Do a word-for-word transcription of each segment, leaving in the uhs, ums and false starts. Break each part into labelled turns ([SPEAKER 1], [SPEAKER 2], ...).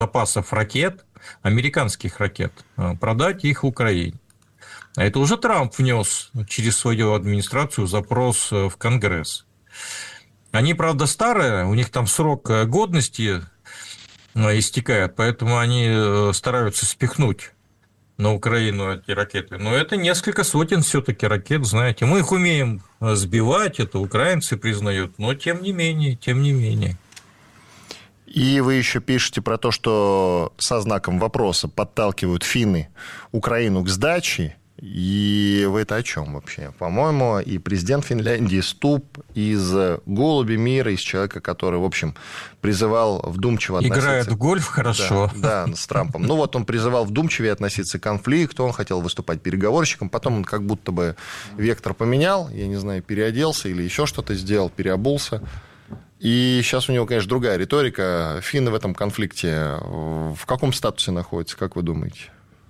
[SPEAKER 1] запасов ракет, американских ракет, продать их Украине. А это уже Трамп внес через свою администрацию запрос в Конгресс. Они, правда, старые, у них там срок годности истекает, поэтому они стараются спихнуть на Украину эти ракеты. Но это несколько сотен все-таки ракет, знаете. Мы их умеем сбивать, это украинцы признают, но тем не менее, тем не менее.
[SPEAKER 2] И вы еще пишете про то, что со знаком вопроса подталкивают финны Украину к сдаче. И вы это о чем вообще? По-моему, и президент Финляндии Стуб из «Голуби мира», из человека, который, в общем, призывал вдумчиво относиться...
[SPEAKER 1] Играет в гольф хорошо.
[SPEAKER 2] Да, да, с Трампом. Ну вот он призывал вдумчивее относиться к конфликту, он хотел выступать переговорщиком, потом он как будто бы вектор поменял, я не знаю, переоделся или еще что-то сделал, переобулся. И сейчас у него, конечно, другая риторика. Финны в этом конфликте в каком статусе находятся, как вы думаете?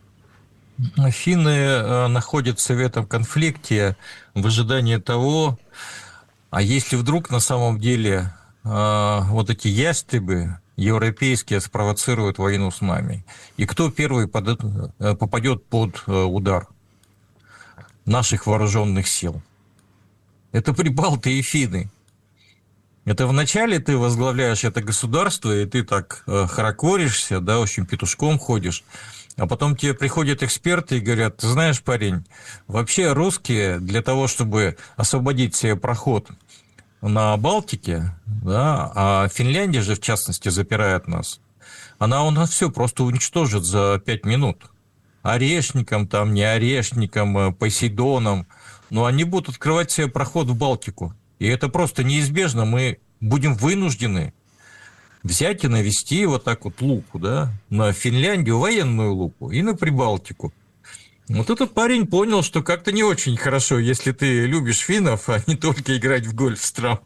[SPEAKER 1] Финны находятся в этом конфликте в ожидании того, а если вдруг на самом деле вот эти ястребы европейские спровоцируют войну с нами, и кто первый попадет под удар наших вооруженных сил? Это прибалты и финны. Это вначале ты возглавляешь это государство, и ты так хорокоришься, да, в общем, петушком ходишь, а потом тебе приходят эксперты и говорят: ты знаешь, парень, вообще русские для того, чтобы освободить себе проход на Балтике, да, а Финляндия же, в частности, запирает нас, она у нас все просто уничтожит за пять минут. Орешником, там, не орешником, Посейдоном, но они будут открывать себе проход в Балтику. И это просто неизбежно, мы будем вынуждены взять и навести вот так вот луку, да, на Финляндию, военную луку, и на Прибалтику. Вот этот парень понял, что как-то не очень хорошо, если ты любишь финнов, а не только играть в гольф с Трампом.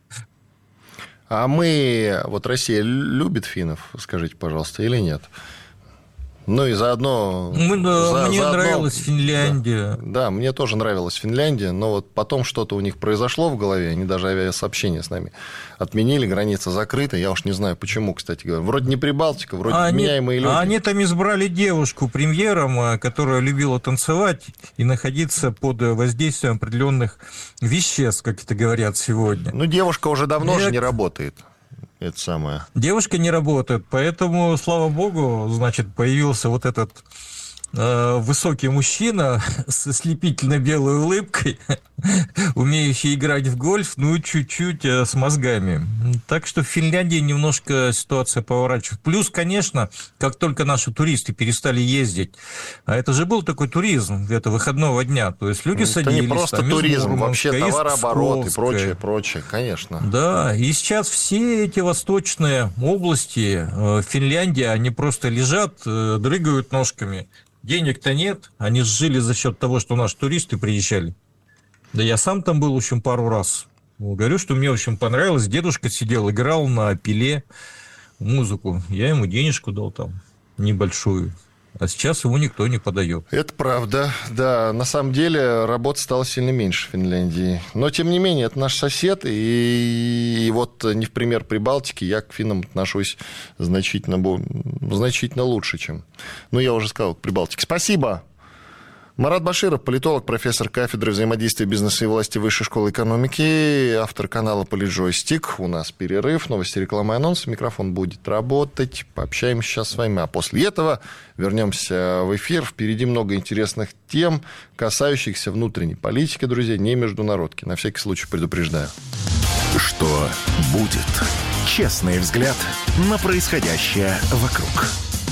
[SPEAKER 2] А мы, вот Россия любит финнов, скажите, пожалуйста, или нет? Ну и заодно...
[SPEAKER 1] Мы, да,
[SPEAKER 2] за,
[SPEAKER 1] мне
[SPEAKER 2] заодно,
[SPEAKER 1] нравилась Финляндия.
[SPEAKER 2] Да, да, мне тоже нравилась Финляндия, но вот потом что-то у них произошло в голове, они даже авиасообщение с нами отменили, граница закрыта, я уж не знаю почему, кстати говоря. Вроде не Прибалтика, вроде а меняемые
[SPEAKER 1] они,
[SPEAKER 2] люди.
[SPEAKER 1] А они там избрали девушку премьером, которая любила танцевать и находиться под воздействием определенных веществ, как это говорят сегодня.
[SPEAKER 2] Ну, девушка уже давно
[SPEAKER 1] Я...
[SPEAKER 2] же не работает. Это самое.
[SPEAKER 1] Девушка не работает, поэтому, слава богу, значит, появился вот этот э, высокий мужчина с ослепительно белой улыбкой, умеющий играть в гольф, ну, чуть-чуть э, с мозгами. Так что в Финляндии немножко ситуация поворачивает. Плюс, конечно, как только наши туристы перестали ездить, а это же был такой туризм, это выходного дня, то есть люди это садились... Это
[SPEAKER 2] не просто
[SPEAKER 1] там,
[SPEAKER 2] туризм,
[SPEAKER 1] Мурманска,
[SPEAKER 2] вообще товарооборот и прочее, прочее, конечно.
[SPEAKER 1] Да, и сейчас все эти восточные области э, Финляндии, они просто лежат, э, дрыгают ножками. Денег-то нет, они жили за счет того, что наши туристы приезжали. Да я сам там был, в общем, пару раз. Говорю, что мне, в общем, понравилось. Дедушка сидел, играл на пиле музыку. Я ему денежку дал там небольшую. А сейчас его никто не подает.
[SPEAKER 2] Это правда, да. На самом деле работы стало сильно меньше в Финляндии. Но, тем не менее, это наш сосед. И, и вот не в пример Прибалтики, я к финнам отношусь значительно, значительно лучше, чем... Ну, я уже сказал, к Прибалтике. Спасибо. Марат Баширов, политолог, профессор кафедры взаимодействия бизнеса и власти Высшей школы экономики, автор канала «Политджойстик». У нас перерыв, новости, реклама и анонсы. Микрофон будет работать. Пообщаемся сейчас с вами. А после этого вернемся в эфир. Впереди много интересных тем, касающихся внутренней политики, друзья, не международки. На всякий случай предупреждаю.
[SPEAKER 3] Что будет? Честный взгляд на происходящее вокруг.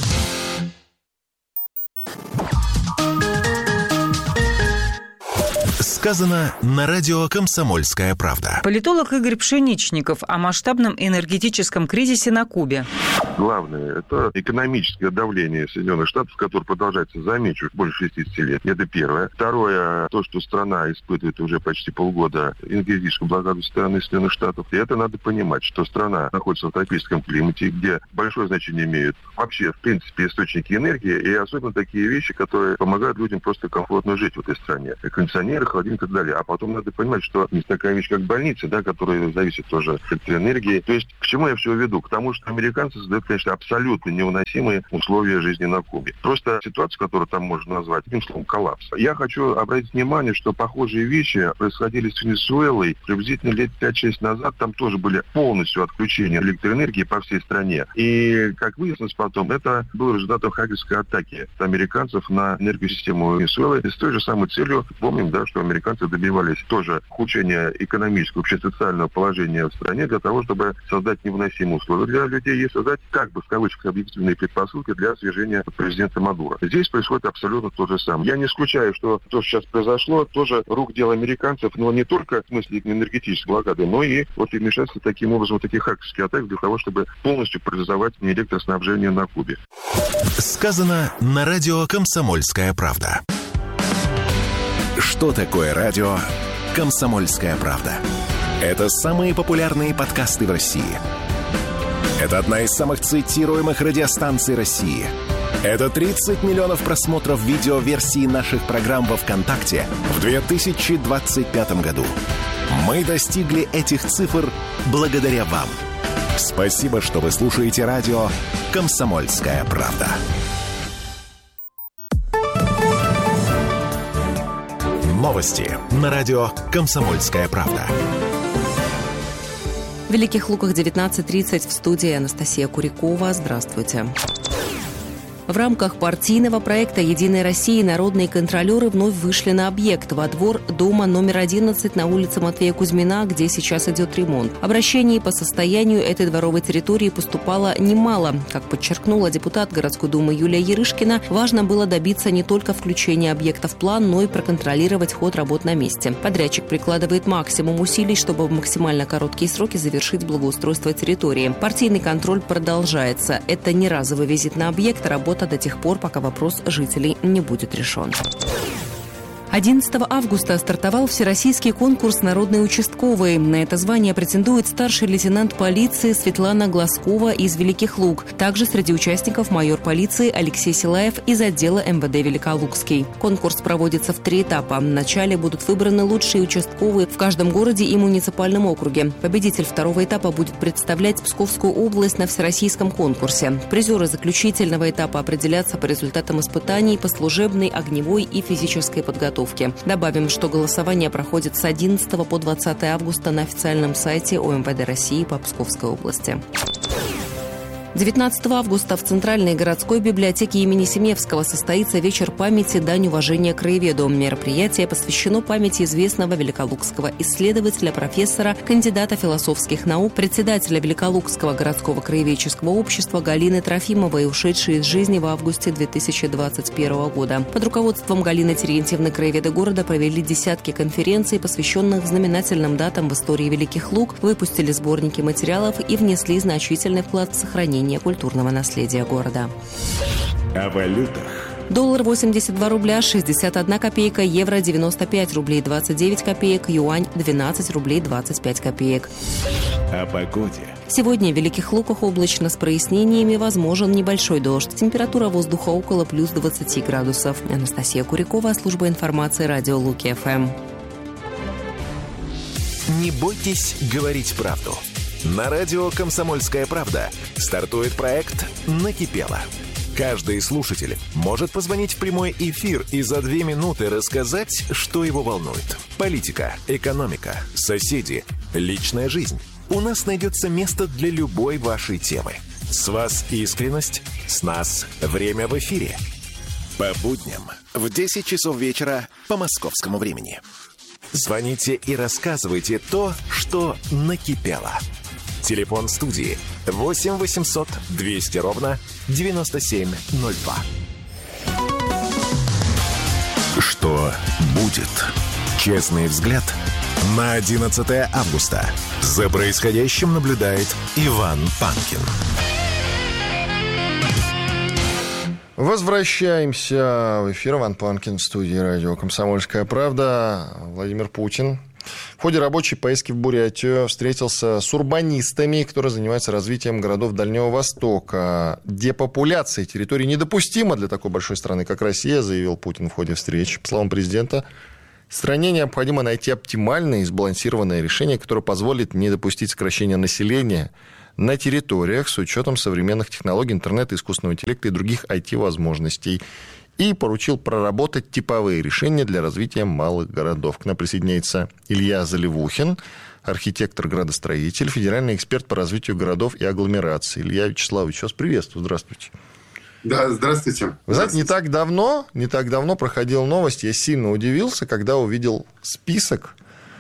[SPEAKER 3] Сказано на радио «Комсомольская правда».
[SPEAKER 4] Политолог Игорь Пшеничников о масштабном энергетическом кризисе на Кубе.
[SPEAKER 5] Главное – это экономическое давление Соединенных Штатов, которое продолжается, замечу, больше шестидесяти лет. Это первое. Второе – то, что страна испытывает уже почти полгода энергетическую блокаду со стороны Соединенных Штатов. И это надо понимать, что страна находится в тропическом климате, где большое значение имеют вообще, в принципе, источники энергии, и особенно такие вещи, которые помогают людям просто комфортно жить в этой стране. Кондиционеры, холодильники, и так далее. А потом надо понимать, что есть такая вещь, как больницы, да, которая зависит тоже от электроэнергии. То есть, к чему я все веду? К тому, что американцы создают, конечно, абсолютно невыносимые условия жизни на Кубе. Просто ситуация, которую там можно назвать, одним словом, коллапс. Я хочу обратить внимание, что похожие вещи происходили с Венесуэлой приблизительно лет пять-шесть назад. Там тоже были полностью отключения электроэнергии по всей стране. И, как выяснилось потом, это было результатом хакерской атаки американцев на энергосистему Венесуэлы. И с той же самой целью, помним, да, что американцы добивались тоже ухудшения экономического, общесоциального положения в стране для того, чтобы создать невыносимые условия для людей и создать, как бы, в кавычках, объективные предпосылки для свержения президента Мадуро. Здесь происходит абсолютно то же самое. Я не исключаю, что то, что сейчас произошло, тоже рук дело американцев, но не только в смысле энергетической блокады, но и вот и вмешательство таким образом в такие хакерские атаки для того, чтобы полностью парализовать электроснабжение на Кубе.
[SPEAKER 3] Сказано на радио «Комсомольская правда». Что такое радио «Комсомольская правда»? Это самые популярные подкасты в России. Это одна из самых цитируемых радиостанций России. Это тридцать миллионов просмотров видеоверсии наших программ во ВКонтакте в две тысячи двадцать пятом году. Мы достигли этих цифр благодаря вам. Спасибо, что вы слушаете радио «Комсомольская правда». Новости на радио «Комсомольская правда».
[SPEAKER 6] В Великих Луках девятнадцать тридцать, в студии Анастасия Курякова. Здравствуйте. В рамках партийного проекта «Единой России» народные контролеры вновь вышли на объект во двор дома номер одиннадцать на улице Матвея Кузьмина, где сейчас идет ремонт. Обращений по состоянию этой дворовой территории поступало немало. Как подчеркнула депутат городской думы Юлия Ярышкина, важно было добиться не только включения объекта в план, но и проконтролировать ход работ на месте. Подрядчик прикладывает максимум усилий, чтобы в максимально короткие сроки завершить благоустройство территории. Партийный контроль продолжается. Это не разовый визит на объект, а работа до тех пор, пока вопрос жителей не будет решен. одиннадцатого августа стартовал всероссийский конкурс «Народный участковый». На это звание претендует старший лейтенант полиции Светлана Глазкова из Великих Луг. Также среди участников майор полиции Алексей Силаев из отдела эм вэ дэ Великолукский. Конкурс проводится в три этапа. Вначале будут выбраны лучшие участковые в каждом городе и муниципальном округе. Победитель второго этапа будет представлять Псковскую область на всероссийском конкурсе. Призеры заключительного этапа определятся по результатам испытаний по служебной, огневой и физической подготовке. Добавим, что голосование проходит с одиннадцатого по двадцатое августа на официальном сайте о эм вэ дэ России по Псковской области. девятнадцатого августа в Центральной городской библиотеке имени Семевского состоится вечер памяти «Дань уважения краеведу». Мероприятие посвящено памяти известного великолукского исследователя, профессора, кандидата философских наук, председателя Великолукского городского краеведческого общества Галины Трофимовой, ушедшей из жизни в августе две тысячи двадцать первого года. Под руководством Галины Терентьевны краеведы города провели десятки конференций, посвященных знаменательным датам в истории Великих Луг, выпустили сборники материалов и внесли значительный вклад в сохранение культурного наследия города.
[SPEAKER 3] О валютах.
[SPEAKER 6] Доллар восемьдесят два рубля шестьдесят одна копейка, евро девяносто пять рублей двадцать девять копеек, юань двенадцать рублей двадцать пять копеек.
[SPEAKER 3] О погоде.
[SPEAKER 6] Сегодня в Великих Луках облачно с прояснениями, возможен небольшой дождь. Температура воздуха около плюс двадцати градусов. Анастасия Курякова, служба информации радио Луки эф эм.
[SPEAKER 3] Не бойтесь говорить правду. На радио «Комсомольская правда» стартует проект «Накипело». Каждый слушатель может позвонить в прямой эфир и за две минуты рассказать, что его волнует. Политика, экономика, соседи, личная жизнь. У нас найдется место для любой вашей темы. С вас искренность, с нас время в эфире. По будням в десять часов вечера по московскому времени. Звоните и рассказывайте то, что накипело. Телефон студии восемь восемьсот двести ровно девяносто семь ноль два. Что будет? Честный взгляд на одиннадцатое августа. За происходящим наблюдает Иван Панкин.
[SPEAKER 2] Возвращаемся в эфир. Иван Панкин в студии радио «Комсомольская правда». Владимир Путин в ходе рабочей поездки в Бурятию встретился с урбанистами, которые занимаются развитием городов Дальнего Востока. Депопуляция территории недопустима для такой большой страны, как Россия, заявил Путин в ходе встречи. По словам президента, Стране необходимо найти оптимальное и сбалансированное решение, которое позволит не допустить сокращения населения на территориях с учетом современных технологий, интернета, искусственного интеллекта и других ай ти-возможностей. И поручил проработать типовые решения для развития малых городов. К нам присоединяется Илья Заливухин, архитектор-градостроитель, федеральный эксперт по развитию городов и агломераций. Илья Вячеславович, вас приветствую. Здравствуйте.
[SPEAKER 7] Да, здравствуйте.
[SPEAKER 2] Вы знаете, не так давно, не так давно проходила новость, я сильно удивился, когда увидел список.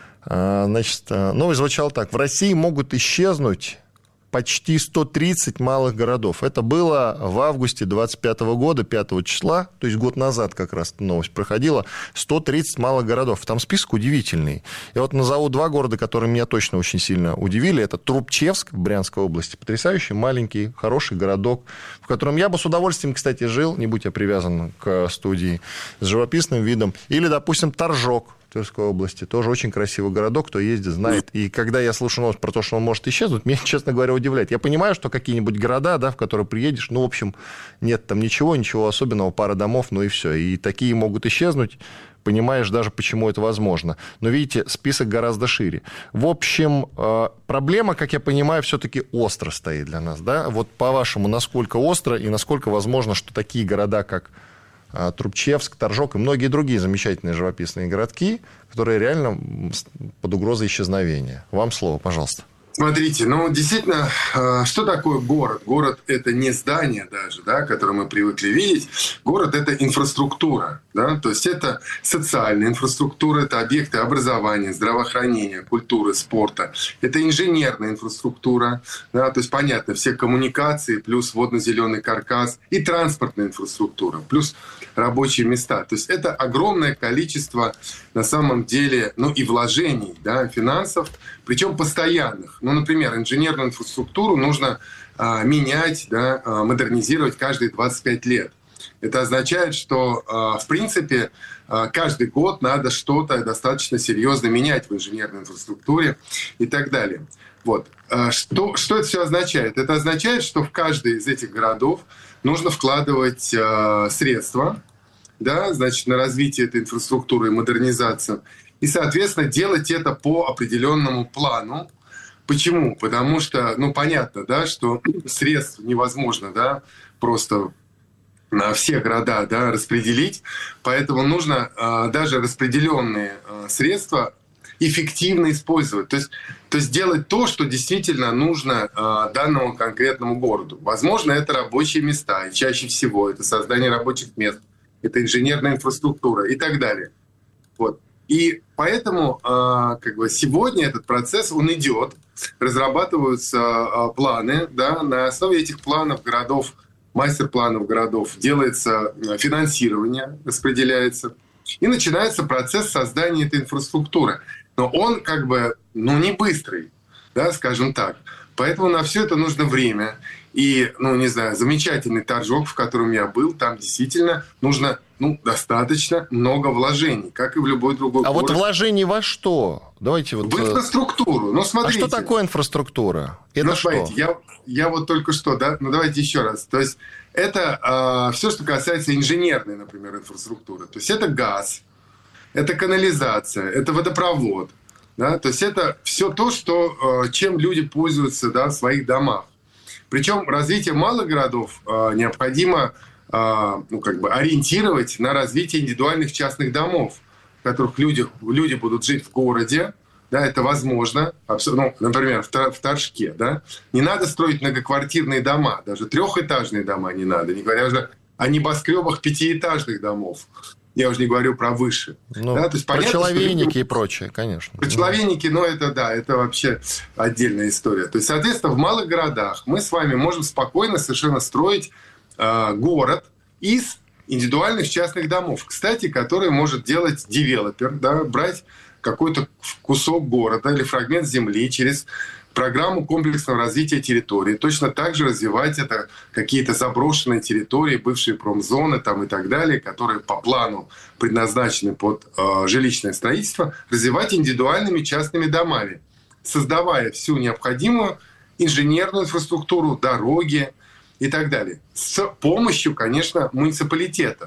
[SPEAKER 2] Значит, новость звучала так. В России могут исчезнуть почти сто тридцать малых городов. Это было в августе двадцать пятого года, пятого числа, то есть год назад как раз эта новость проходила, сто тридцать малых городов. Там список удивительный. Я вот назову два города, которые меня точно очень сильно удивили. Это Трубчевск в Брянской области. Потрясающий, маленький, хороший городок, в котором я бы с удовольствием, кстати, жил, не будь я привязан к студии, с живописным видом. Или, допустим, Торжок в Тверской области. Тоже очень красивый городок, кто ездит, знает. И когда я слышу новость про то, что он может исчезнуть, меня, честно говоря, удивляет. Я понимаю, что какие-нибудь города, да, в которые приедешь, ну, в общем, нет там ничего, ничего особенного, пара домов, ну и все. И такие могут исчезнуть, понимаешь даже, почему это возможно. Но, видите, список гораздо шире. В общем, проблема, как я понимаю, все-таки остро стоит для нас, да? Вот по-вашему, насколько остро и насколько возможно, что такие города, как Трубчевск, Торжок и многие другие замечательные живописные городки, которые реально под угрозой исчезновения. Вам слово, пожалуйста.
[SPEAKER 7] Смотрите, ну, действительно, что такое город? Город – это не здание даже, да, которое мы привыкли видеть. Город – это инфраструктура, да, то есть это социальная инфраструктура, это объекты образования, здравоохранения, культуры, спорта. Это инженерная инфраструктура, да, то есть, понятно, все коммуникации, плюс водно-зеленый каркас и транспортная инфраструктура, плюс рабочие места. То есть это огромное количество, на самом деле, ну, и вложений, да, финансов, причем постоянных. Ну, например, инженерную инфраструктуру нужно а, менять, да, а, модернизировать каждые двадцать пять лет. Это означает, что, а, в принципе, а, каждый год надо что-то достаточно серьезно менять в инженерной инфраструктуре и так далее. Вот. А, что, что это все означает? Это означает, что в каждый из этих городов нужно вкладывать а, средства, да, значит, на развитие этой инфраструктуры и модернизацию. И, соответственно, делать это по определенному плану. Почему? Потому что, ну, понятно, да, что средств невозможно, да, просто на все города, да, распределить. Поэтому нужно э, даже распределенные э, средства эффективно использовать. То есть, то есть делать то, что действительно нужно э, данному конкретному городу. Возможно, это рабочие места, и чаще всего это создание рабочих мест, это инженерная инфраструктура и так далее. Вот. И поэтому как бы сегодня этот процесс, он идет, разрабатываются планы, да, на основе этих планов городов, мастер-планов городов делается финансирование, распределяется, и начинается процесс создания этой инфраструктуры. Но он как бы, ну, не быстрый, да, скажем так. Поэтому на все это нужно время. И, ну, не знаю, замечательный Торжок, в котором я был, там действительно нужно, ну, достаточно много вложений, как и в любой другой
[SPEAKER 2] а
[SPEAKER 7] город.
[SPEAKER 2] А вот вложений во что? Давайте вот...
[SPEAKER 7] В инфраструктуру. Ну, смотрите.
[SPEAKER 2] А что такое инфраструктура? Это
[SPEAKER 7] ну,
[SPEAKER 2] что?
[SPEAKER 7] Смотрите, я, я вот только что, да, ну, давайте еще раз. То есть это э, все, что касается инженерной, например, инфраструктуры. То есть это газ, это канализация, это водопровод. Да? То есть это все то, что, э, чем люди пользуются, да, в своих домах. Причем развитие малых городов э, необходимо э, ну, как бы ориентировать на развитие индивидуальных частных домов, в которых люди, люди будут жить в городе. Да, это возможно. Ну, например, в, в Торжке. Да? Не надо строить многоквартирные дома, даже трехэтажные дома не надо, не говоря уже о небоскребах пятиэтажных домов. Я уже не говорю про выше.
[SPEAKER 2] Ну,
[SPEAKER 7] да, то есть,
[SPEAKER 2] про
[SPEAKER 7] понятно,
[SPEAKER 2] человейники
[SPEAKER 7] что...
[SPEAKER 2] и прочее, конечно.
[SPEAKER 7] Про человейники, ну, это да, это вообще отдельная история. То есть, соответственно, в малых городах мы с вами можем спокойно совершенно строить э, город из индивидуальных частных домов. Кстати, которые может делать девелопер, да, брать какой-то кусок города или фрагмент земли через программу комплексного развития территории. Точно так же развивать это какие-то заброшенные территории, бывшие промзоны там и так далее, которые по плану предназначены под э, жилищное строительство, развивать индивидуальными частными домами, создавая всю необходимую инженерную инфраструктуру, дороги и так далее. С помощью, конечно, муниципалитета.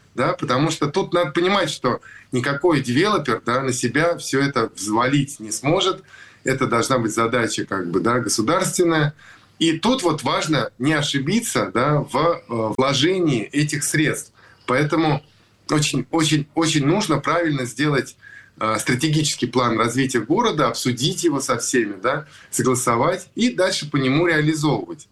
[SPEAKER 7] да, потому что тут надо понимать, что никакой девелопер, да, на себя все это взвалить не сможет. Это должна быть задача как бы, да, государственная. И тут вот важно не ошибиться, да, в вложении этих средств. Поэтому очень, очень, очень нужно правильно сделать стратегический план развития города, обсудить его со всеми, да, согласовать и дальше по нему реализовывать.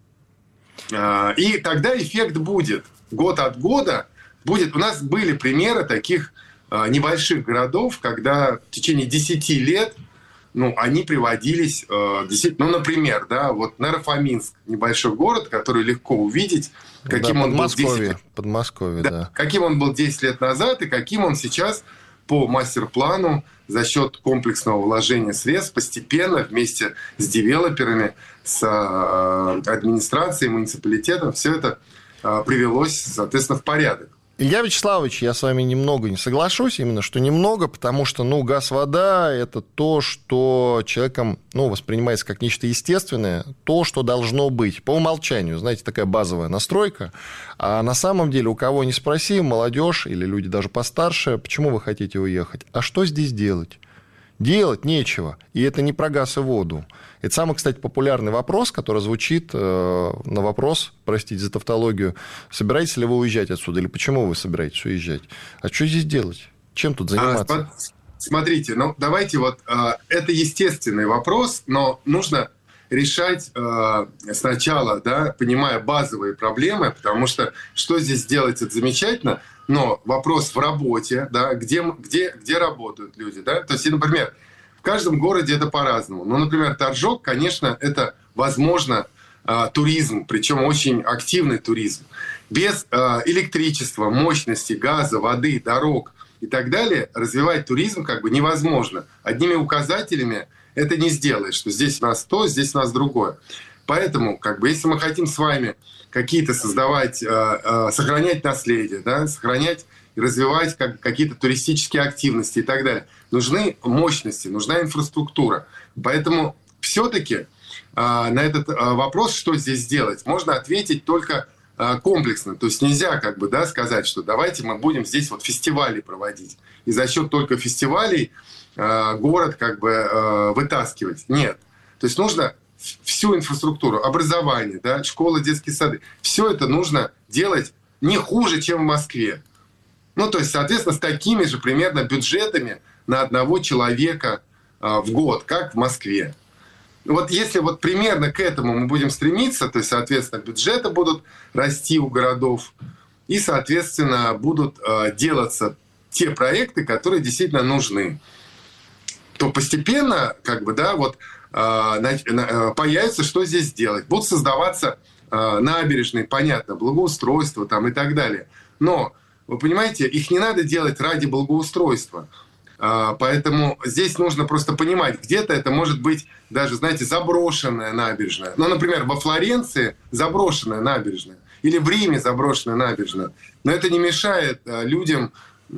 [SPEAKER 7] И тогда эффект будет. Год от года будет. У нас были примеры таких небольших городов, когда в течение десяти лет ну, они приводились, ну, например, да, вот Наро-Фоминск, небольшой город, который легко увидеть, каким
[SPEAKER 2] да,
[SPEAKER 7] он был
[SPEAKER 2] десять... Подмосковье,
[SPEAKER 7] да,
[SPEAKER 2] да.
[SPEAKER 7] каким он был десять лет назад и каким он сейчас по мастер-плану за счет комплексного вложения средств постепенно вместе с девелоперами, с администрацией, муниципалитетом все это привелось, соответственно, в порядок.
[SPEAKER 2] Илья Вячеславович, я с вами немного не соглашусь, именно что немного, потому что, ну, газ, вода – это то, что человеком, ну, воспринимается как нечто естественное, то, что должно быть по умолчанию, знаете, такая базовая настройка. А на самом деле, у кого не спроси, молодежь или люди даже постарше, почему вы хотите уехать? А что здесь делать? Делать нечего. И это не про газ и воду. Это самый, кстати, популярный вопрос, который звучит э, на вопрос, простите за тавтологию, собираетесь ли вы уезжать отсюда, или почему вы собираетесь уезжать? А что здесь делать? Чем тут заниматься?
[SPEAKER 7] А, смотрите, ну давайте вот, э, это естественный вопрос, но нужно решать э, сначала, да, понимая базовые проблемы, потому что что здесь делать, это замечательно, но вопрос в работе, да, где, где, где работают люди, да, то есть, например, в каждом городе это по-разному. Ну, например, Торжок, конечно, это, возможно, э, туризм, причем очень активный туризм. Без э, электричества, мощности, газа, воды, дорог и так далее развивать туризм как бы невозможно. Одними указателями это не сделаешь, что здесь у нас то, здесь у нас другое. Поэтому, как бы, если мы хотим с вами какие-то создавать, э, э, сохранять наследие, да, сохранять и развивать как, какие-то туристические активности и так далее, нужны мощности, нужна инфраструктура. Поэтому все-таки э, на этот э, вопрос, что здесь сделать, можно ответить только э, комплексно. То есть нельзя как бы, да, сказать, что давайте мы будем здесь вот фестивали проводить. И за счет только фестивалей э, город как бы э, вытаскивать. Нет. То есть нужно всю инфраструктуру, образование, да, школы, детские сады, все это нужно делать не хуже, чем в Москве. Ну, то есть, соответственно, с такими же примерно бюджетами на одного человека а, в год, как в Москве. Вот если вот примерно к этому мы будем стремиться, то есть, соответственно, бюджеты будут расти у городов, и, соответственно, будут а, делаться те проекты, которые действительно нужны, то постепенно, как бы, да, вот появится, что здесь делать. Будут создаваться набережные, понятно, благоустройство там и так далее. Но, вы понимаете, их не надо делать ради благоустройства. Поэтому здесь нужно просто понимать, где-то это может быть даже, знаете, заброшенная набережная. Ну, например, во Флоренции заброшенная набережная. Или в Риме заброшенная набережная. Но это не мешает людям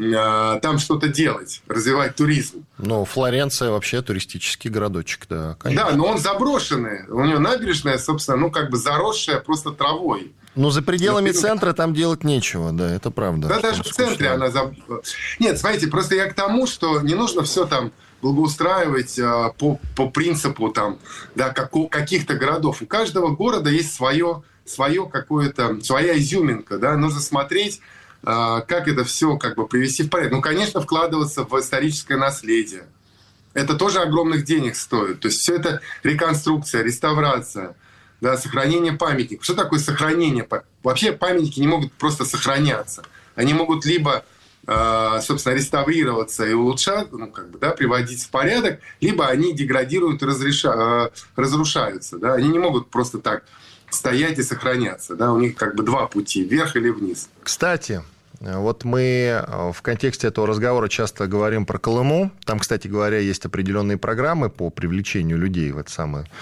[SPEAKER 7] там что-то делать, развивать туризм.
[SPEAKER 2] Ну, Флоренция вообще туристический городочек, да, конечно.
[SPEAKER 7] Да, но он заброшенный. У него набережная, собственно, ну, как бы заросшая просто травой.
[SPEAKER 2] Ну, за пределами Например... центра там делать нечего, да, это правда.
[SPEAKER 7] Да, даже в центре она... Заб... Нет, смотрите, просто я к тому, что не нужно все там благоустраивать а, по, по принципу там, да, как у каких-то городов. У каждого города есть свое, свое какое-то, своя изюминка, да, нужно смотреть, как это все как бы привести в порядок. Ну, конечно, вкладываться в историческое наследие. Это тоже огромных денег стоит. То есть все это реконструкция, реставрация, да, сохранение памятников. Что такое сохранение? Вообще памятники не могут просто сохраняться. Они могут либо, собственно, реставрироваться и улучшать, ну, как бы, да, приводить в порядок, либо они деградируют и разреша... разрушаются. Да? Они не могут просто так стоять и сохраняться. Да? У них как бы два пути, вверх или вниз.
[SPEAKER 2] Кстати, вот мы в контексте этого разговора часто говорим про Колыму. Там, кстати говоря, есть определенные программы по привлечению людей в это самое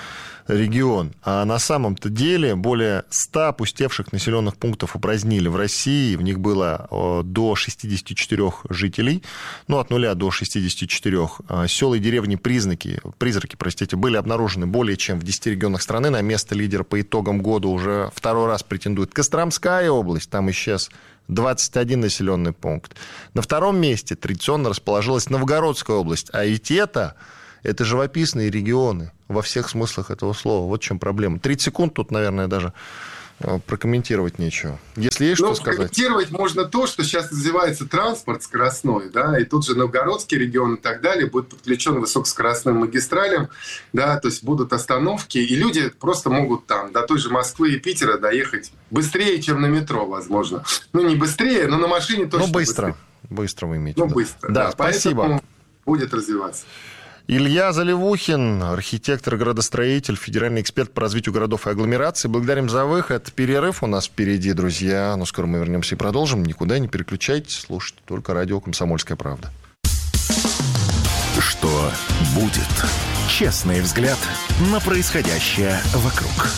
[SPEAKER 2] регион. А на самом-то деле более ста опустевших населенных пунктов упразднили в России. В них было до шестидесяти четырёх жителей, ну, от нуля до шестидесяти четырёх. Села и деревни признаки, призраки, простите, были обнаружены более чем в десяти регионах страны. На место лидера по итогам года уже второй раз претендует Костромская область. Там исчез двадцать один населенный пункт. На втором месте традиционно расположилась Новгородская область. А ведь это... Это живописные регионы во всех смыслах этого слова. Вот в чем проблема. тридцать секунд тут, наверное, даже прокомментировать нечего. Если есть
[SPEAKER 7] ну,
[SPEAKER 2] что сказать.
[SPEAKER 7] Прокомментировать можно то, что сейчас развивается транспорт скоростной, да, и тут же Новгородский регион и так далее будет подключен к высокоскоростным магистралям, да, то есть будут остановки, и люди просто могут там до той же Москвы и Питера доехать быстрее, чем на метро, возможно. Ну, не быстрее, но на машине точно
[SPEAKER 2] Ну, быстро.
[SPEAKER 7] Быстрее.
[SPEAKER 2] Быстро вы имеете.
[SPEAKER 7] Ну,
[SPEAKER 2] да.
[SPEAKER 7] быстро.
[SPEAKER 2] Да,
[SPEAKER 7] да.
[SPEAKER 2] спасибо.
[SPEAKER 7] Поэтому будет развиваться.
[SPEAKER 2] Илья Заливухин, архитектор, градостроитель, федеральный эксперт по развитию городов и агломераций. Благодарим за выход. Перерыв у нас впереди, друзья. Но скоро мы вернемся и продолжим. Никуда не переключайтесь. Слушайте только радио «Комсомольская правда».
[SPEAKER 3] Что будет? Честный взгляд на происходящее вокруг.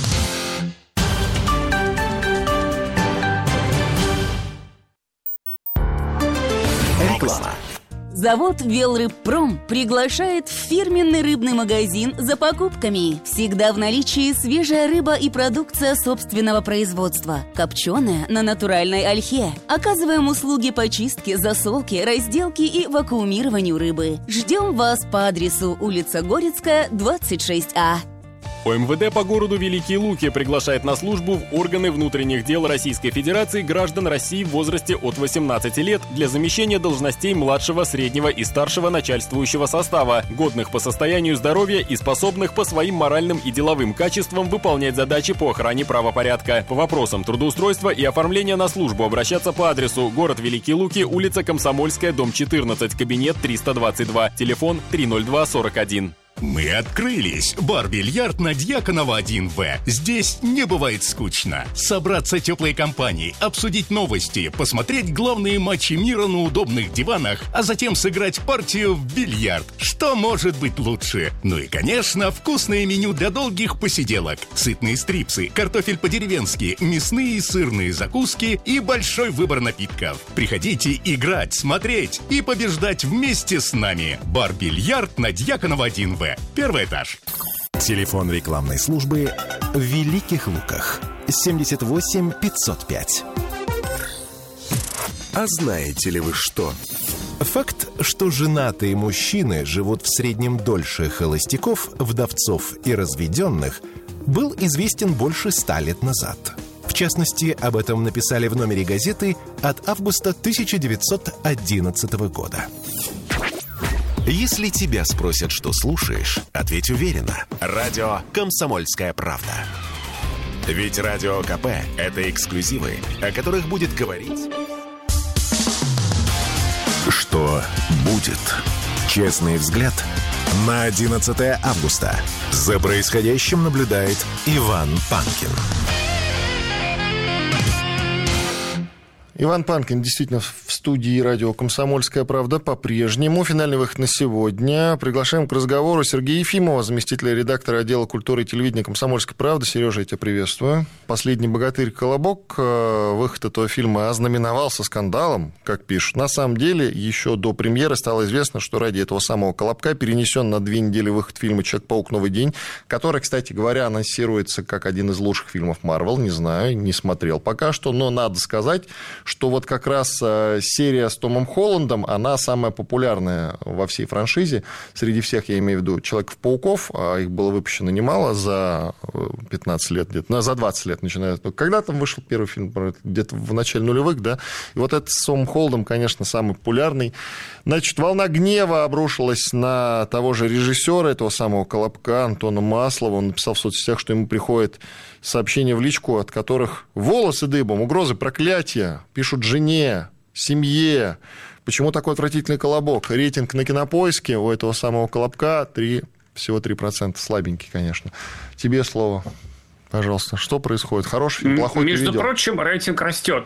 [SPEAKER 3] Реклама.
[SPEAKER 8] Завод «Велрыбпром» приглашает в фирменный рыбный магазин за покупками. Всегда в наличии свежая рыба и продукция собственного производства. Копченая на натуральной ольхе. Оказываем услуги по чистке, засолке, разделке и вакуумированию рыбы. Ждем вас по адресу улица Горецкая, двадцать шесть А.
[SPEAKER 9] ОМВД по городу Великие Луки приглашает на службу в органы внутренних дел Российской Федерации граждан России в возрасте от восемнадцати лет для замещения должностей младшего, среднего и старшего начальствующего состава, годных по состоянию здоровья и способных по своим моральным и деловым качествам выполнять задачи по охране правопорядка. По вопросам трудоустройства и оформления на службу обращаться по адресу город Великие Луки, улица Комсомольская, дом четырнадцать, кабинет триста двадцать два, телефон три ноль два сорок один.
[SPEAKER 10] Мы открылись. Бар-бильярд на Дьяконова один В. Здесь не бывает скучно. Собраться теплой компанией, обсудить новости, посмотреть главные матчи мира на удобных диванах, а затем сыграть партию в бильярд. Что может быть лучше? Ну и, конечно, вкусное меню для долгих посиделок. Сытные стрипсы, картофель по-деревенски, мясные и сырные закуски и большой выбор напитков. Приходите играть, смотреть и побеждать вместе с нами. Бар-бильярд на Дьяконова один В. Первый этаж.
[SPEAKER 3] Телефон рекламной службы в Великих Луках. семьдесят восемь пятьсот пять. А знаете ли вы что? Факт, что женатые мужчины живут в среднем дольше холостяков, вдовцов и разведенных, был известен больше ста лет назад. В частности, об этом написали в номере газеты от августа тысяча девятьсот одиннадцатого года. Если тебя спросят, что слушаешь, ответь уверенно. Радио «Комсомольская правда». Ведь Радио КП – это эксклюзивы, о которых будет говорить... Что будет? Честный взгляд на одиннадцатое августа. За происходящим наблюдает Иван Панкин.
[SPEAKER 2] Иван Панкин действительно в студии радио «Комсомольская правда» по-прежнему. Финальный выход на сегодня. Приглашаем к разговору Сергея Ефимова, заместителя редактора отдела культуры и телевидения «Комсомольской правды». Сережа, я тебя приветствую. «Последний богатырь Колобок», выход этого фильма ознаменовался скандалом, как пишут. На самом деле, еще до премьеры стало известно, что ради этого самого Колобка перенесен на две недели выход фильма «Человек-паук. Новый день», который, кстати говоря, анонсируется как один из лучших фильмов Марвел. Не знаю, не смотрел пока что, но надо сказать, что вот как раз серия с Томом Холландом, она самая популярная во всей франшизе. Среди всех, я имею в виду, Человеков-пауков, а их было выпущено немало за пятнадцать лет, где-то, за двадцать лет начиная. Когда там вышел первый фильм? Где-то в начале нулевых, да? И вот этот с Томом Холландом, конечно, самый популярный. Значит, волна гнева обрушилась на того же режиссера этого самого Колобка, Антона Маслова. Он написал в соцсетях, что ему приходит сообщения в личку, от которых волосы дыбом, угрозы, проклятия, пишут жене, семье. Почему такой отвратительный Колобок? Рейтинг на Кинопоиске у этого самого Колобка три, всего три процента, слабенький, конечно. Тебе слово, пожалуйста. Что происходит? Хороший фильм, плохой?
[SPEAKER 11] Между прочим, рейтинг растет.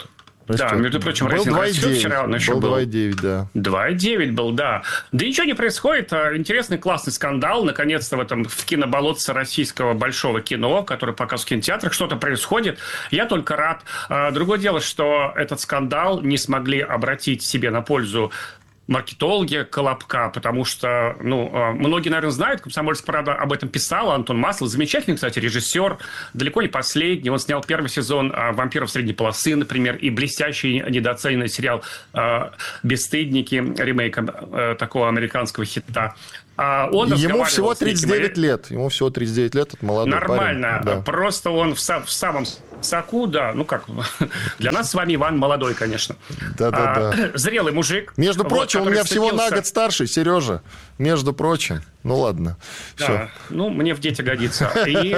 [SPEAKER 11] Да, между прочим, рейтинг растет. Вчера он еще
[SPEAKER 2] был.
[SPEAKER 11] был
[SPEAKER 2] два и девять, да.
[SPEAKER 11] два и девять был, да. Да ничего не происходит. Интересный, классный скандал. Наконец-то в этом в киноболотце российского большого кино, которое показывают в кинотеатрах, что-то происходит. Я только рад. Другое дело, что этот скандал не смогли обратить себе на пользу маркетологи «Колобка», потому что, ну, многие, наверное, знают, «Комсомольская правда» об этом писала, Антон Маслов, замечательный, кстати, режиссер, далеко не последний, он снял первый сезон «Вампиров средней полосы», например, и блестящий недооцененный сериал «Бесстыдники», ремейк такого американского хита. Он
[SPEAKER 2] ему всего тридцать девять лет. Ему всего тридцать девять лет, это молодой
[SPEAKER 11] Нормально.
[SPEAKER 2] парень. Да.
[SPEAKER 11] Просто он в, сам, в самом соку, да. Ну как, для нас с вами Иван молодой, конечно.
[SPEAKER 2] Да-да-да.
[SPEAKER 11] А, зрелый мужик.
[SPEAKER 2] Между
[SPEAKER 11] вот,
[SPEAKER 2] прочим, он меня всего
[SPEAKER 11] вцепился...
[SPEAKER 2] на год старше, Сережа. Между прочим. Ну ладно.
[SPEAKER 11] Да.
[SPEAKER 2] Все.
[SPEAKER 11] Ну, мне в дети годится. И...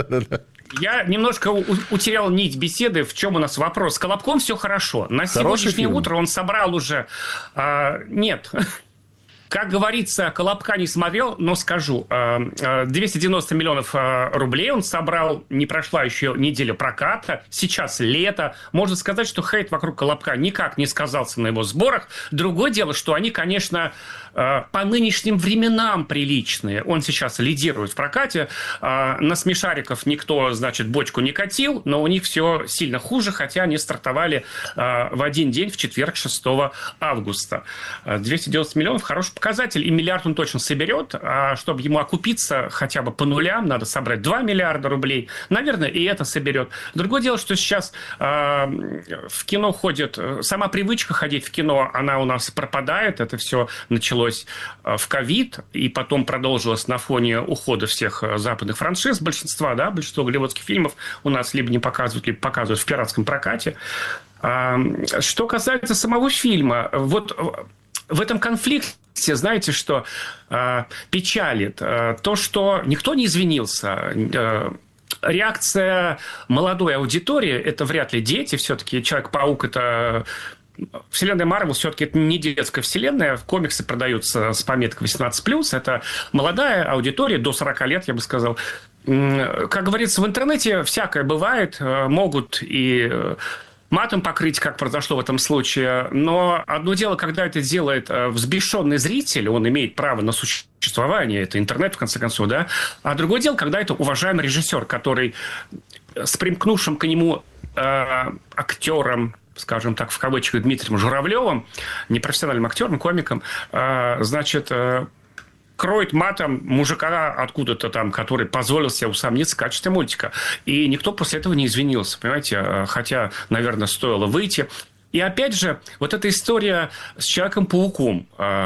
[SPEAKER 11] Я немножко утерял нить беседы. В чем у нас вопрос? С «Колобком» все хорошо. На сегодняшнее утро он собрал уже... А, нет... Как говорится, «Колобка» не смотрел, но скажу. двести девяносто миллионов рублей он собрал. Не прошла еще неделя проката. Сейчас лето. Можно сказать, что хейт вокруг «Колобка» никак не сказался на его сборах. Другое дело, что они, конечно, по нынешним временам приличные. Он сейчас лидирует в прокате. На смешариков никто, значит, бочку не катил, но у них все сильно хуже, хотя они стартовали в один день, в четверг, шестого августа. двести девяносто миллионов – хороший показатель, и миллиард он точно соберет, а чтобы ему окупиться хотя бы по нулям, надо собрать два миллиарда рублей. Наверное, и это соберет. Другое дело, что сейчас э, в кино ходит, сама привычка ходить в кино, она у нас пропадает, это все началось в ковид, и потом продолжилось на фоне ухода всех западных франшиз, большинства, да, большинство голливудских фильмов у нас либо не показывают, либо показывают в пиратском прокате. А, что касается самого фильма, вот в этом конфликте, знаете, что э, печалит? Э, то, что никто не извинился. Э, реакция молодой аудитории, это вряд ли дети, все-таки Человек-паук – это... Вселенная Марвел все-таки это не детская вселенная. Комиксы продаются с пометкой восемнадцать плюс. Это молодая аудитория, до сорока лет, я бы сказал. Как говорится, в интернете всякое бывает. Могут и... матом покрыть, как произошло в этом случае. Но одно дело, когда это делает взбешенный зритель, он имеет право на существование, это интернет, в конце концов, да. А другое дело, когда это уважаемый режиссер, который с примкнувшим к нему э, актером, скажем так, в кавычках, Дмитрием Журавлевым, непрофессиональным актером, комиком, э, значит... Э, кроет матом мужика откуда-то там, который позволил себе усомниться в качестве мультика. И никто после этого не извинился, понимаете? Хотя, наверное, стоило выйти. И опять же, вот эта история с Человеком-пауком.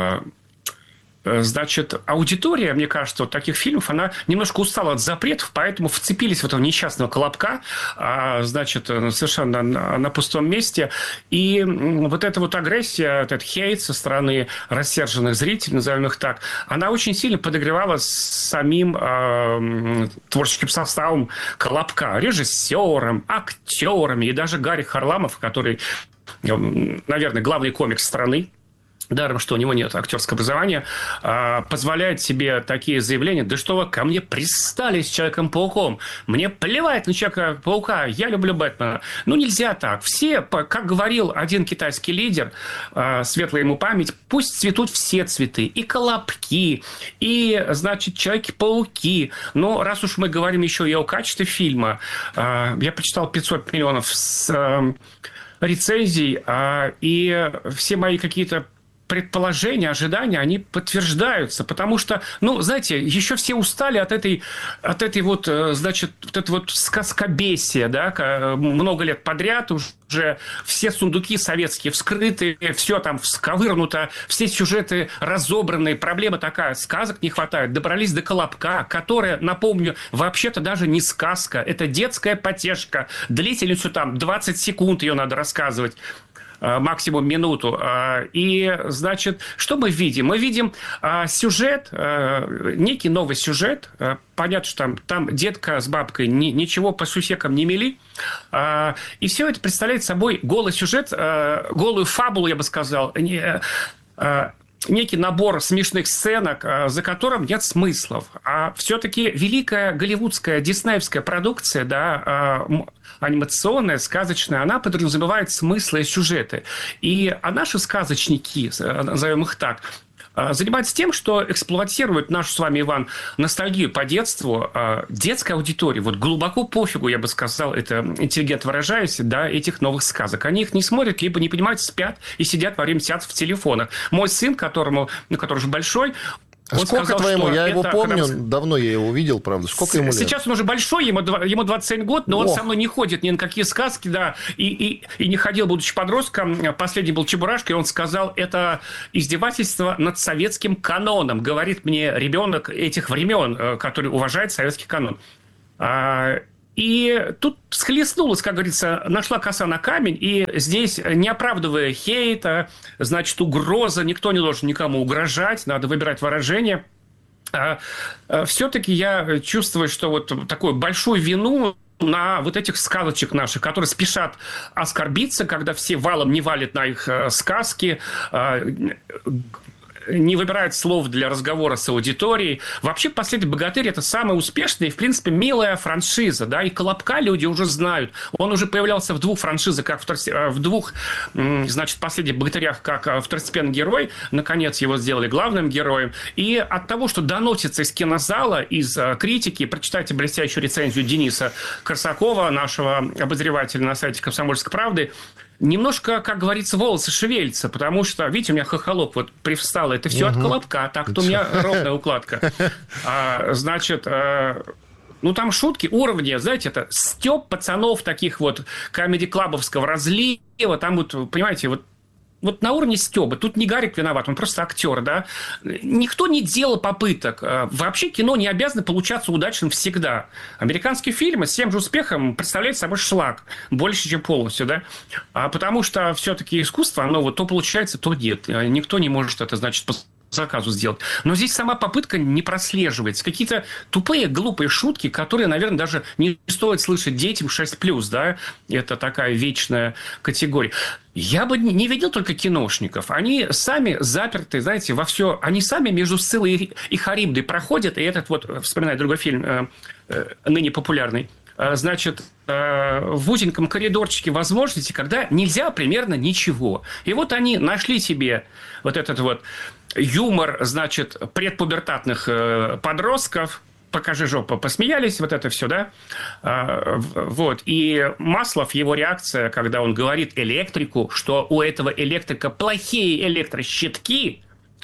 [SPEAKER 11] Значит, аудитория, мне кажется, вот таких фильмов, она немножко устала от запретов, поэтому вцепились в этого несчастного Колобка, значит, совершенно на, на пустом месте. И вот эта вот агрессия, этот хейт со стороны рассерженных зрителей, назовем их так, она очень сильно подогревала самим э, творческим составом Колобка, режиссером, актерами, и даже Гарри Харламов, который, наверное, главный комик страны, даром, что у него нет актерского образования, позволяет себе такие заявления: да что вы ко мне пристали с Человеком-пауком? Мне плевать на Человека-паука, я люблю Бэтмена. Ну, нельзя так. Все, как говорил один китайский лидер, светлая ему память, пусть цветут все цветы. И колобки, и, значит, Человеки-пауки. Но раз уж мы говорим еще и о качестве фильма, я почитал пятьсот миллионов с рецензий, и все мои какие-то предположения, ожидания, они подтверждаются, потому что, ну, знаете, еще все устали от этой, от этой вот, значит, вот это вот сказкобесия, да, много лет подряд уже все сундуки советские вскрыты, все там всковырнуто, все сюжеты разобраны, проблема такая, сказок не хватает, добрались до Колобка, которая, напомню, вообще-то даже не сказка, это детская потешка, длительностью там двадцать секунд ее надо рассказывать, максимум минуту. И, значит, что мы видим? Мы видим сюжет, некий новый сюжет. Понятно, что там, там детка с бабкой ни, ничего по сусекам не мели. И все это представляет собой голый сюжет, голую фабулу, я бы сказал, некий набор смешных сценок, за которым нет смыслов. А все-таки великая голливудская диснеевская продукция, да, анимационная, сказочная, она подразумевает смыслы и сюжеты. И а наши сказочники, назовем их так, занимаются тем, что эксплуатируют нашу с вами, Иван, ностальгию по детству детской аудитории. Вот глубоко пофигу, я бы сказал, это интеллигент выражаясь, да, этих новых сказок. Они их не смотрят, либо не понимают, спят и сидят во время сеансов в телефонах. Мой сын, которому, ну, который уже большой,
[SPEAKER 2] А
[SPEAKER 11] он
[SPEAKER 2] сколько
[SPEAKER 11] сказал,
[SPEAKER 2] твоему? Я его помню,
[SPEAKER 11] когда...
[SPEAKER 2] давно я его видел, правда. Сколько ему лет?
[SPEAKER 11] Сейчас он уже большой, ему, ему двадцать семь год, но Ох. он со мной не ходит ни на какие сказки, да, и, и, и не ходил, будучи подростком. Последний был Чебурашка, и он сказал, это издевательство над советским каноном, говорит мне ребенок этих времен, который уважает советский канон. И тут схлестнулась, как говорится, нашла коса на камень, и здесь, не оправдывая хейта, значит, угроза, никто не должен никому угрожать, надо выбирать выражение. Все-таки я чувствую, что вот такую большую вину на вот этих сказочек наших, которые спешат оскорбиться, когда все валом не валят на их сказки, не выбирают слов для разговора с аудиторией. Вообще, «Последний богатырь» – это самая успешная и, в принципе, милая франшиза. Да? И «Колобка» люди уже знают. Он уже появлялся в двух франшизах, как в двух, значит, «Последних богатырях», как второстепенный герой. Наконец, его сделали главным героем. И от того, что доносится из кинозала, из критики, прочитайте блестящую рецензию Дениса Корсакова, нашего обозревателя на сайте «Комсомольской правды», немножко, как говорится, волосы шевелятся, потому что, видите, у меня хохолок вот привстал, это все угу. от «Колобка», так-то у меня ровная укладка. А, значит, а, ну там шутки уровня, знаете, это стёб пацанов таких вот комеди-клабовского разлива, там вот, понимаете, вот Вот на уровне стёба. Тут не Гарик виноват, он просто актер, да. Никто не делал попыток. Вообще кино не обязано получаться удачным всегда. Американские фильмы с тем же успехом представляют собой шлак. Больше, чем полностью, да. А потому что все-таки искусство, оно вот то получается, то нет. Никто не может это, значит, заказу сделать. Но здесь сама попытка не прослеживается. Какие-то тупые, глупые шутки, которые, наверное, даже не стоит слышать детям шесть плюс, да. Это такая вечная категория. Я бы не видел только киношников. Они сами заперты, знаете, во все. Они сами между Сциллой и Харибдой проходят. И этот вот, вспоминаю другой фильм, э, э, ныне популярный, э, значит, э, в узеньком коридорчике возможности, когда нельзя примерно ничего. И вот они нашли себе вот этот вот юмор, значит, предпубертатных э, подростков. «Покажи жопу», посмеялись, вот это все, да? А, вот. И Маслов, его реакция, когда он говорит электрику, что у этого электрика плохие электрощитки,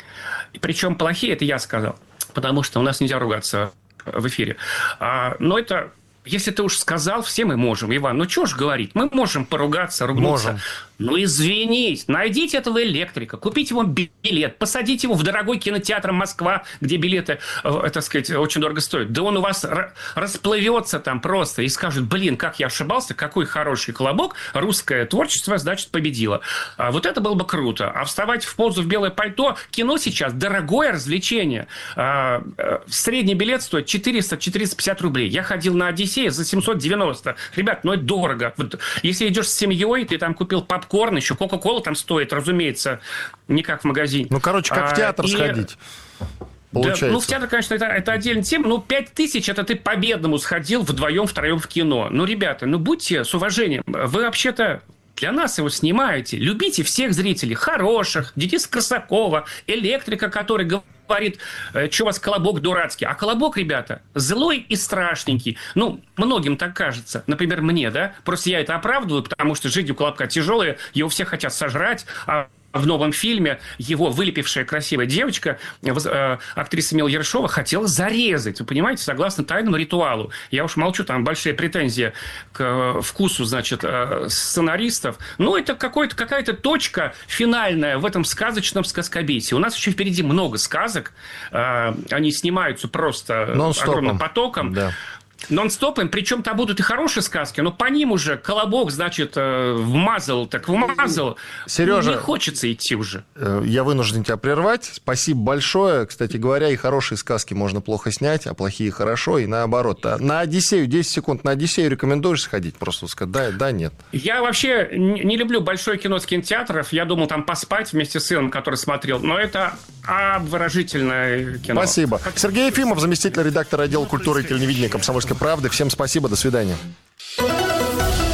[SPEAKER 11] причем плохие, это я сказал, потому что у нас нельзя ругаться в эфире. А, но это, если ты уж сказал, все мы можем, Иван, ну что ж говорить, мы можем поругаться, ругнуться. Можем. Ну, извинись, найдите этого электрика, купите ему билет, посадите его в дорогой кинотеатр «Москва», где билеты, так сказать, очень дорого стоят. Да он у вас расплывется там просто и скажет, блин, как я ошибался, какой хороший «Колобок», русское творчество, значит, победило. А вот это было бы круто. А вставать в позу в белое пальто, кино сейчас дорогое развлечение. А, средний билет стоит четыреста - четыреста пятьдесят рублей. Я ходил на «Одиссею» за семьсот девяносто. Ребят, ну это дорого. Вот, если идешь с семьей, ты там купил попкорн, Корн, еще Кока-Кола там стоит, разумеется, не как в магазине.
[SPEAKER 2] Ну, короче, как а, в театр и... сходить. Получается.
[SPEAKER 11] Да, ну, в театр, конечно, это, это отдельная тема. Ну, пять тысяч, это ты по-бедному сходил вдвоем, втроем в кино. Ну, ребята, ну, будьте с уважением. Вы вообще-то для нас его снимаете. Любите всех зрителей. Хороших. Дениса Корсакова, электрика, который говорит, что у вас «Колобок» дурацкий. А «Колобок», ребята, злой и страшненький. Ну, многим так кажется. Например, мне, да? Просто я это оправдываю, потому что жизнь у «Колобка» тяжелая, его все хотят сожрать, а в новом фильме его вылепившая красивая девочка, э, актриса Мила Ершова, хотела зарезать. Вы понимаете, согласно тайному ритуалу. Я уж молчу, там большие претензии к э, вкусу, значит, э, сценаристов. Но это какой-то, какая-то точка финальная в этом сказочном сказкобитии. У нас еще впереди много сказок. Э, они снимаются просто нон-стопом, огромным потоком. Да. Нон-стопом, причем там будут и хорошие сказки, но по ним уже «Колобок», значит, вмазал, так вмазал.
[SPEAKER 2] Сережа,
[SPEAKER 11] не хочется идти уже.
[SPEAKER 2] Я вынужден тебя прервать. Спасибо большое. Кстати говоря, и хорошие сказки можно плохо снять, а плохие хорошо, и наоборот. На «Одиссею» десять секунд. На «Одиссею» рекомендуешь сходить? Просто сказать да, да, нет.
[SPEAKER 11] Я вообще не люблю большое кино с кинотеатров. Я думал там поспать вместе с сыном, который смотрел. Но это обворожительное кино.
[SPEAKER 2] Спасибо. Сергей Ефимов, заместитель редактора отдела культуры и телевидения «Комсомольской правды». Всем спасибо, до свидания.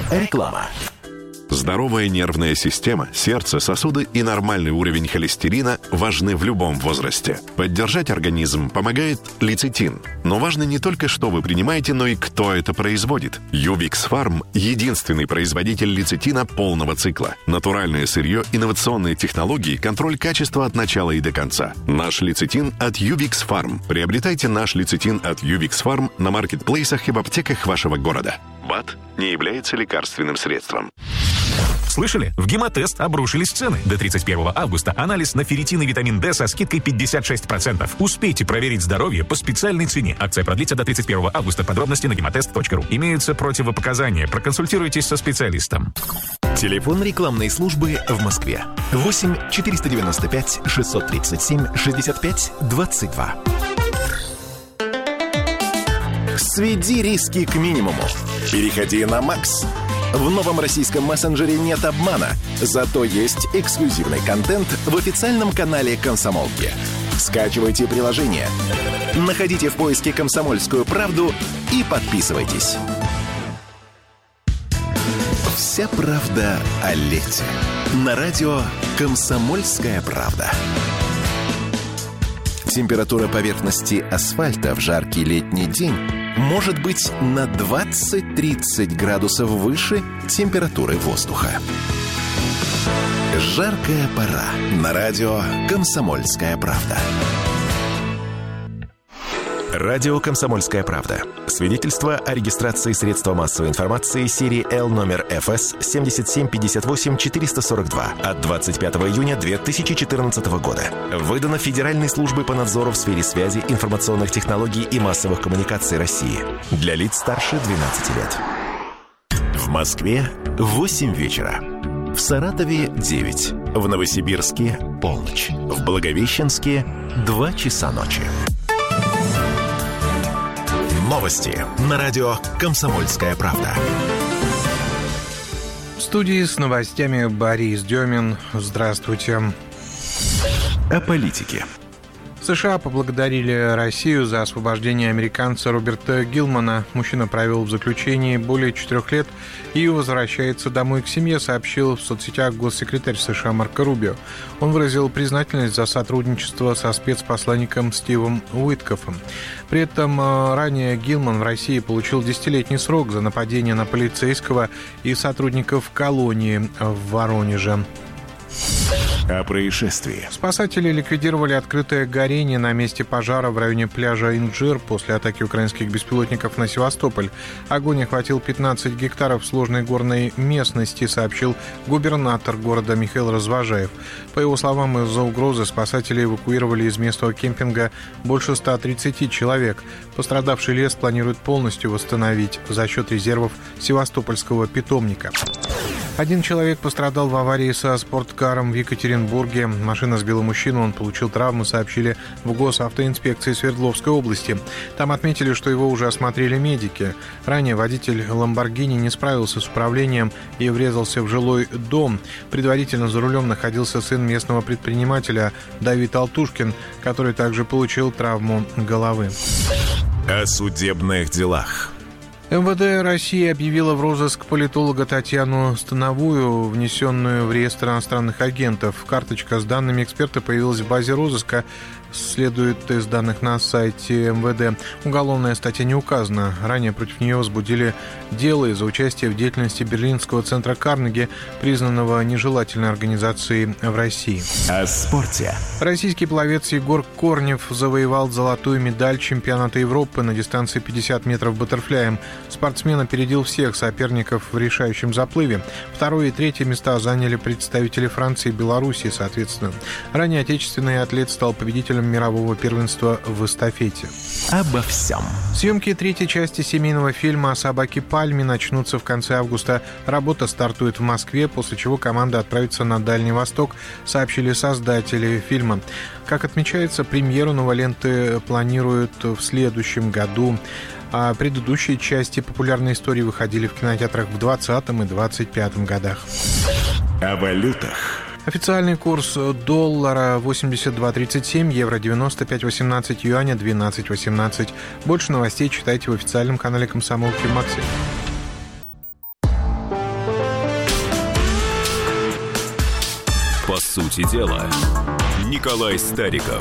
[SPEAKER 3] Реклама. Здоровая нервная система, сердце, сосуды и нормальный уровень холестерина важны в любом возрасте. Поддержать организм помогает лецитин. Но важно не только, что вы принимаете, но и кто это производит. Ювикс Фарм – единственный производитель лецитина полного цикла. Натуральное сырье, инновационные технологии, контроль качества от начала и до конца. Наш лецитин от Ювикс Фарм. Приобретайте наш лецитин от Ювикс Фарм на маркетплейсах и в аптеках вашего города. БАД не является лекарственным средством.
[SPEAKER 12] Слышали? В Гемотест обрушились цены. До тридцать первого августа анализ на ферритин и витамин D со скидкой пятьдесят шесть процентов. Успейте проверить здоровье по специальной цене. Акция продлится до тридцать первого августа. Подробности на гемотест точка ру. Имеются противопоказания. Проконсультируйтесь со специалистом.
[SPEAKER 3] Телефон рекламной службы в Москве. восемь четыреста девяносто пять шестьсот тридцать семь шестьдесят пять двадцать два. Сведи риски к минимуму. Переходи на Макс. В новом российском мессенджере нет обмана, зато есть эксклюзивный контент в официальном канале «Комсомолки». Скачивайте приложение, находите в поиске «Комсомольскую правду» и подписывайтесь. Вся правда о лете. На радио «Комсомольская правда». Температура поверхности асфальта в жаркий летний день может быть на двадцать-тридцать градусов выше температуры воздуха. Жаркая пора. На радио «Комсомольская правда». Радио «Комсомольская правда». Свидетельство о регистрации средства массовой информации серии Л номер эф эс семь семь пять восемь четыре сорок два от двадцать пятого июня две тысячи четырнадцатого года. Выдано Федеральной службой по надзору в сфере связи, информационных технологий и массовых коммуникаций России. Для лиц старше двенадцати лет. В Москве восемь вечера. В Саратове девять. В Новосибирске полночь. В Благовещенске два часа ночи. Новости на радио «Комсомольская правда».
[SPEAKER 13] В студии с новостями Борис Демин. Здравствуйте.
[SPEAKER 3] О политике.
[SPEAKER 13] США поблагодарили Россию за освобождение американца Роберта Гилмана. Мужчина провел в заключении более четырех лет и возвращается домой к семье, сообщил в соцсетях госсекретарь США Марко Рубио. Он выразил признательность за сотрудничество со спецпосланником Стивом Уиткоффом. При этом ранее Гилман в России получил десятилетний срок за нападение на полицейского и сотрудников колонии в Воронеже.
[SPEAKER 3] О происшествии.
[SPEAKER 13] Спасатели ликвидировали открытое горение на месте пожара в районе пляжа Инджир после атаки украинских беспилотников на Севастополь. Огонь охватил пятнадцать гектаров сложной горной местности, сообщил губернатор города Михаил Развожаев. По его словам, из-за угрозы спасатели эвакуировали из местного кемпинга больше ста тридцати человек. Пострадавший лес планируют полностью восстановить за счет резервов Севастопольского питомника. Один человек пострадал в аварии со спорткаром в Екатеринбурге. Машина сбила мужчину, он получил травмы, сообщили в госавтоинспекции Свердловской области. Там отметили, что его уже осмотрели медики. Ранее водитель «Ламборгини» не справился с управлением и врезался в жилой дом. Предварительно за рулем находился сын местного предпринимателя Давид Алтушкин, который также получил травму головы.
[SPEAKER 3] О судебных делах.
[SPEAKER 13] эм вэ дэ России объявила в розыск политолога Татьяну Становую, внесенную в реестр иностранных агентов. Карточка с данными эксперта появилась в базе розыска, следует из данных на сайте эм вэ дэ. Уголовная статья не указана. Ранее против нее возбудили дело из-за участия в деятельности Берлинского центра Карнеги, признанного нежелательной организацией в России.
[SPEAKER 3] О спорте.
[SPEAKER 13] Российский пловец Егор Корнев завоевал золотую медаль чемпионата Европы на дистанции пятьдесят метров баттерфляем. Спортсмен опередил всех соперников в решающем заплыве. Второе и третье места заняли представители Франции и Белоруссии, соответственно. Ранее отечественный атлет стал победителем мирового первенства в эстафете.
[SPEAKER 3] Обо всем.
[SPEAKER 13] Съемки третьей части семейного фильма о собаке Пальме начнутся в конце августа. Работа стартует в Москве, после чего команда отправится на Дальний Восток, сообщили создатели фильма. Как отмечается, премьеру новоленты планируют в следующем году. А предыдущие части популярной истории выходили в кинотеатрах в двадцатом и двадцать пятом годах.
[SPEAKER 3] О валютах.
[SPEAKER 13] Официальный курс доллара восемьдесят два тридцать семь, евро девяносто пять восемнадцать, юаня двенадцать восемнадцать. Больше новостей читайте в официальном канале «Комсомолки» в Москве.
[SPEAKER 14] сути дела, Николай Стариков.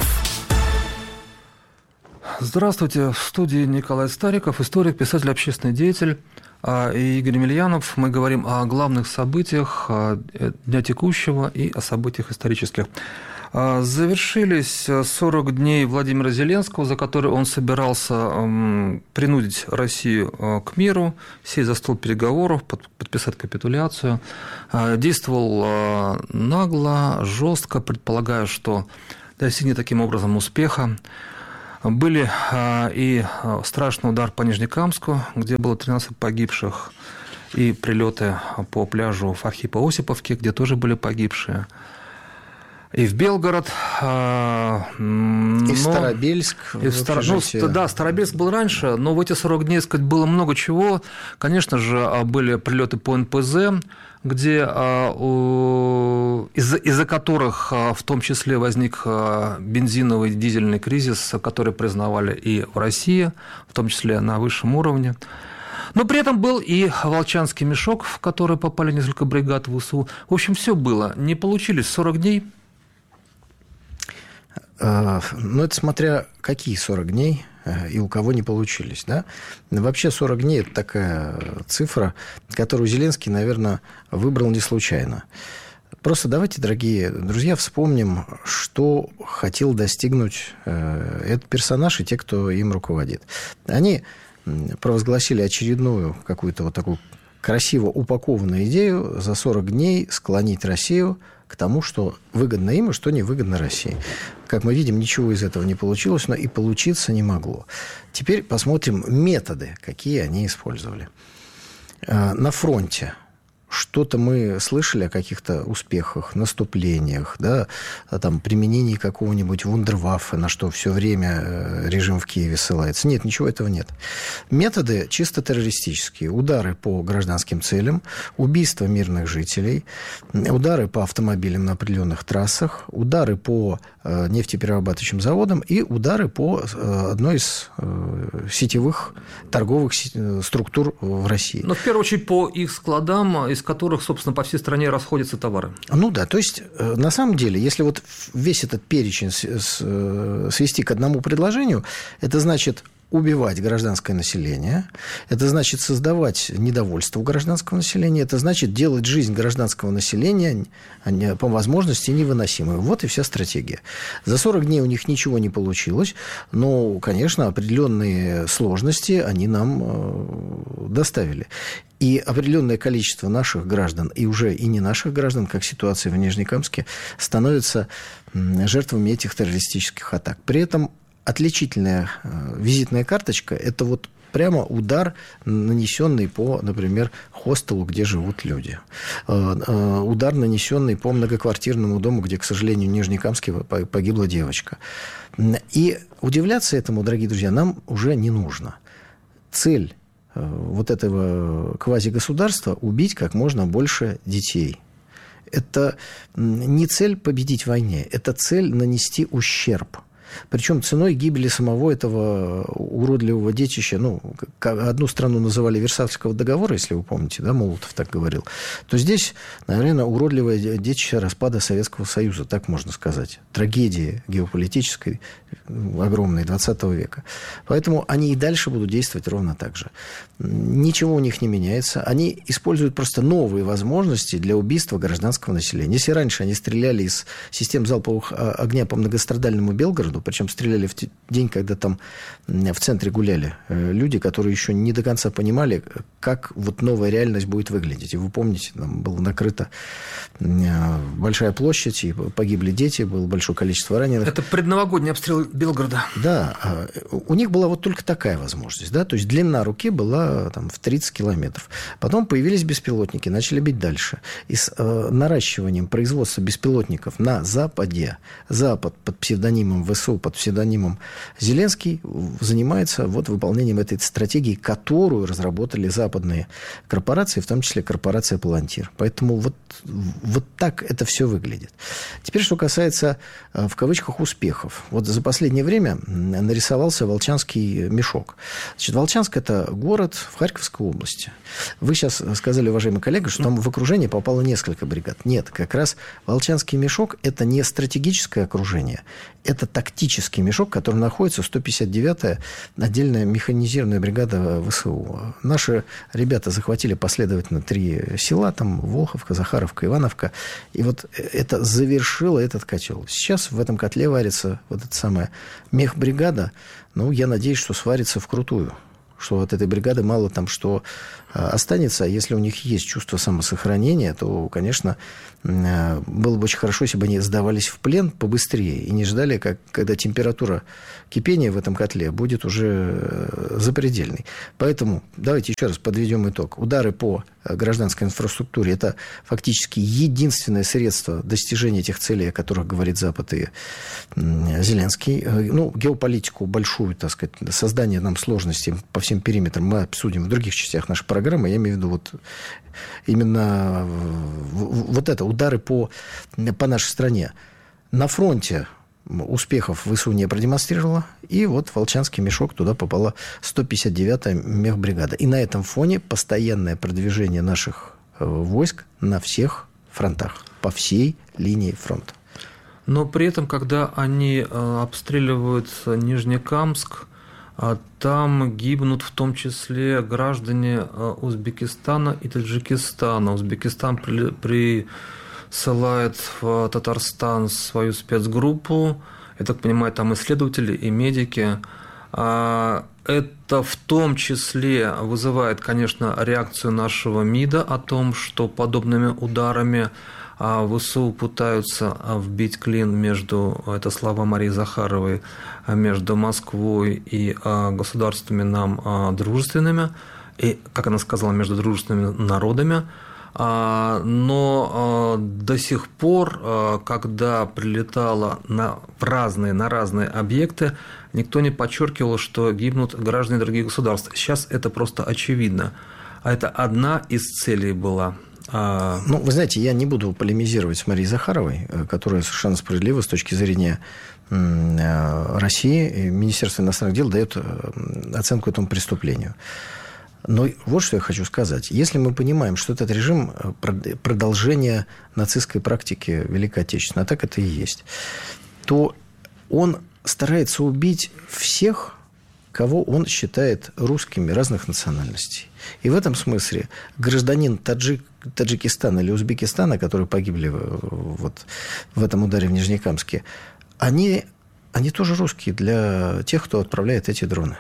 [SPEAKER 15] Здравствуйте, в студии Николай Стариков, историк, писатель, общественный деятель, и Игорь Емельянов. Мы говорим о главных событиях дня текущего и о событиях исторических. Завершились сорок дней Владимира Зеленского, за которые он собирался принудить Россию к миру, сесть за стол переговоров, подписать капитуляцию. Действовал нагло, жестко, предполагая, что достигнет таким образом успеха. Были и страшный удар по Нижнекамску, где было тринадцать погибших, и прилеты по пляжу в Архипо-Осиповке, где тоже были погибшие. И в Белгород.
[SPEAKER 16] И в Старобельск.
[SPEAKER 15] И в Стар... ну, да, Старобельск был раньше, но в эти сорок дней, сказать, было много чего. Конечно же, были прилеты по эн пэ зэ, где, из-за, из-за которых в том числе возник бензиновый и дизельный кризис, который признавали и в России, в том числе на высшем уровне. Но при этом был и Волчанский мешок, в который попали несколько бригад вэ эс у. В общем, все было. Не получились сорок дней.
[SPEAKER 16] Ну, это смотря какие сорок дней и у кого не получились, да? Вообще сорок дней – это такая цифра, которую Зеленский, наверное, выбрал не случайно. Просто давайте, дорогие друзья, вспомним, что хотел достигнуть этот персонаж и те, кто им руководит. Они провозгласили очередную какую-то вот такую красиво упакованную идею за сорок дней склонить Россию к тому, что выгодно им и что невыгодно России. Как мы видим, ничего из этого не получилось, но и получиться не могло. Теперь посмотрим методы, какие они использовали. На фронте что-то мы слышали о каких-то успехах, наступлениях, да, там, применении какого-нибудь вундерваффе, на что все время режим в Киеве ссылается. Нет, ничего этого нет. Методы чисто террористические. Удары по гражданским целям, убийство мирных жителей, удары по автомобилям на определенных трассах, удары по нефтеперерабатывающим заводам и удары по одной из сетевых торговых структур в России.
[SPEAKER 15] Но в первую очередь по их складам, из которых, собственно, по всей стране расходятся товары.
[SPEAKER 16] Ну да, то есть, на самом деле, если вот весь этот перечень свести к одному предложению, это значит убивать гражданское население, это значит создавать недовольство у гражданского населения, это значит делать жизнь гражданского населения по возможности невыносимой. Вот и вся стратегия. За сорок дней у них ничего не получилось, но, конечно, определенные сложности они нам доставили. И определенное количество наших граждан, и уже и не наших граждан, как ситуация в Нижнекамске, становятся жертвами этих террористических атак. При этом отличительная визитная карточка – это вот прямо удар, нанесенный по, например, хостелу, где живут люди. Удар, нанесенный по многоквартирному дому, где, к сожалению, в Нижнекамске погибла девочка. И удивляться этому, дорогие друзья, нам уже не нужно. Цель вот этого квазигосударства – убить как можно больше детей. Это не цель победить в войне, это цель нанести ущерб. Причем ценой гибели самого этого уродливого детища, ну, одну страну называли Версальского договора, если вы помните, да, Молотов так говорил, то здесь, наверное, уродливое детище распада Советского Союза, так можно сказать, трагедии геополитической огромной двадцатого века. Поэтому они и дальше будут действовать ровно так же. Ничего у них не меняется. Они используют просто новые возможности для убийства гражданского населения. Если раньше они стреляли из систем залповых огня по многострадальному Белгороду, причем стреляли в день, когда там в центре гуляли люди, которые еще не до конца понимали, как вот новая реальность будет выглядеть. И вы помните, там была накрыта большая площадь, и погибли дети, было большое количество раненых.
[SPEAKER 15] Это предновогодний обстрел Белгорода.
[SPEAKER 16] Да, у них была вот только такая возможность, да, то есть длина руки была там в тридцать километров. Потом появились беспилотники, начали бить дальше. И с э, наращиванием производства беспилотников на Западе, Запад под псевдонимом вэ эс ВСУ под псевдонимом Зеленский занимается вот выполнением этой стратегии, которую разработали западные корпорации, в том числе корпорация «Палантир». Поэтому вот, вот так это все выглядит. Теперь, что касается, в кавычках, успехов. Вот за последнее время нарисовался Волчанский мешок. Значит, Волчанск – это город в Харьковской области. Вы сейчас сказали, уважаемый коллега, что там в окружение попало несколько бригад. Нет, как раз Волчанский мешок – это не стратегическое окружение, это тактический мешок, который находится сто пятьдесят девятая отдельная механизированная бригада ВСУ. Наши ребята захватили последовательно три села, там Волховка, Захаровка, Ивановка, и вот это завершило этот котел. Сейчас в этом котле варится вот эта самая мехбригада. Ну, я надеюсь, что сварится вкрутую, что от этой бригады мало там что останется. А если у них есть чувство самосохранения, то, конечно, было бы очень хорошо, если бы они сдавались в плен побыстрее и не ждали, как, когда температура кипения в этом котле будет уже запредельной. Поэтому давайте еще раз подведем итог. Удары по гражданской инфраструктуре – это фактически единственное средство достижения этих целей, о которых говорит Запад и Зеленский. Ну, геополитику большую, так сказать, создание нам сложностей по всем периметрам мы обсудим в других частях нашей программы. Я имею в виду вот именно вот это, удары по, по нашей стране. На фронте успехов ВСУ не продемонстрировала, и вот Волчанский мешок, туда попала сто пятьдесят девятая мехбригада. И на этом фоне постоянное продвижение наших войск на всех фронтах, по всей линии фронта.
[SPEAKER 15] Но при этом, когда они обстреливают Нижнекамск, там гибнут в том числе граждане Узбекистана и Таджикистана. Узбекистан при, присылает в Татарстан свою спецгруппу. Я так понимаю, там исследователи и медики. Это в том числе вызывает, конечно, реакцию нашего МИДа о том, что подобными ударами ВСУ пытаются вбить клин между, это слова Марии Захаровой, между Москвой и государствами нам дружественными, и, как она сказала, между дружественными народами. Но до сих пор, когда прилетало на разные, на разные объекты, никто не подчеркивал, что гибнут граждане других государств. Сейчас это просто очевидно. А это одна из целей была.
[SPEAKER 16] Ну, вы знаете, я не буду полемизировать с Марией Захаровой, которая совершенно справедливо с точки зрения России. Министерство иностранных дел дает оценку этому преступлению. Но вот что я хочу сказать. Если мы понимаем, что этот режим продолжение нацистской практики Великой Отечественной, а так это и есть, то он старается убить всех, кого он считает русскими разных национальностей. И в этом смысле гражданин Таджик, Таджикистана или Узбекистана, которые погибли вот в этом ударе в Нижнекамске, они, они тоже русские для тех, кто отправляет эти дроны.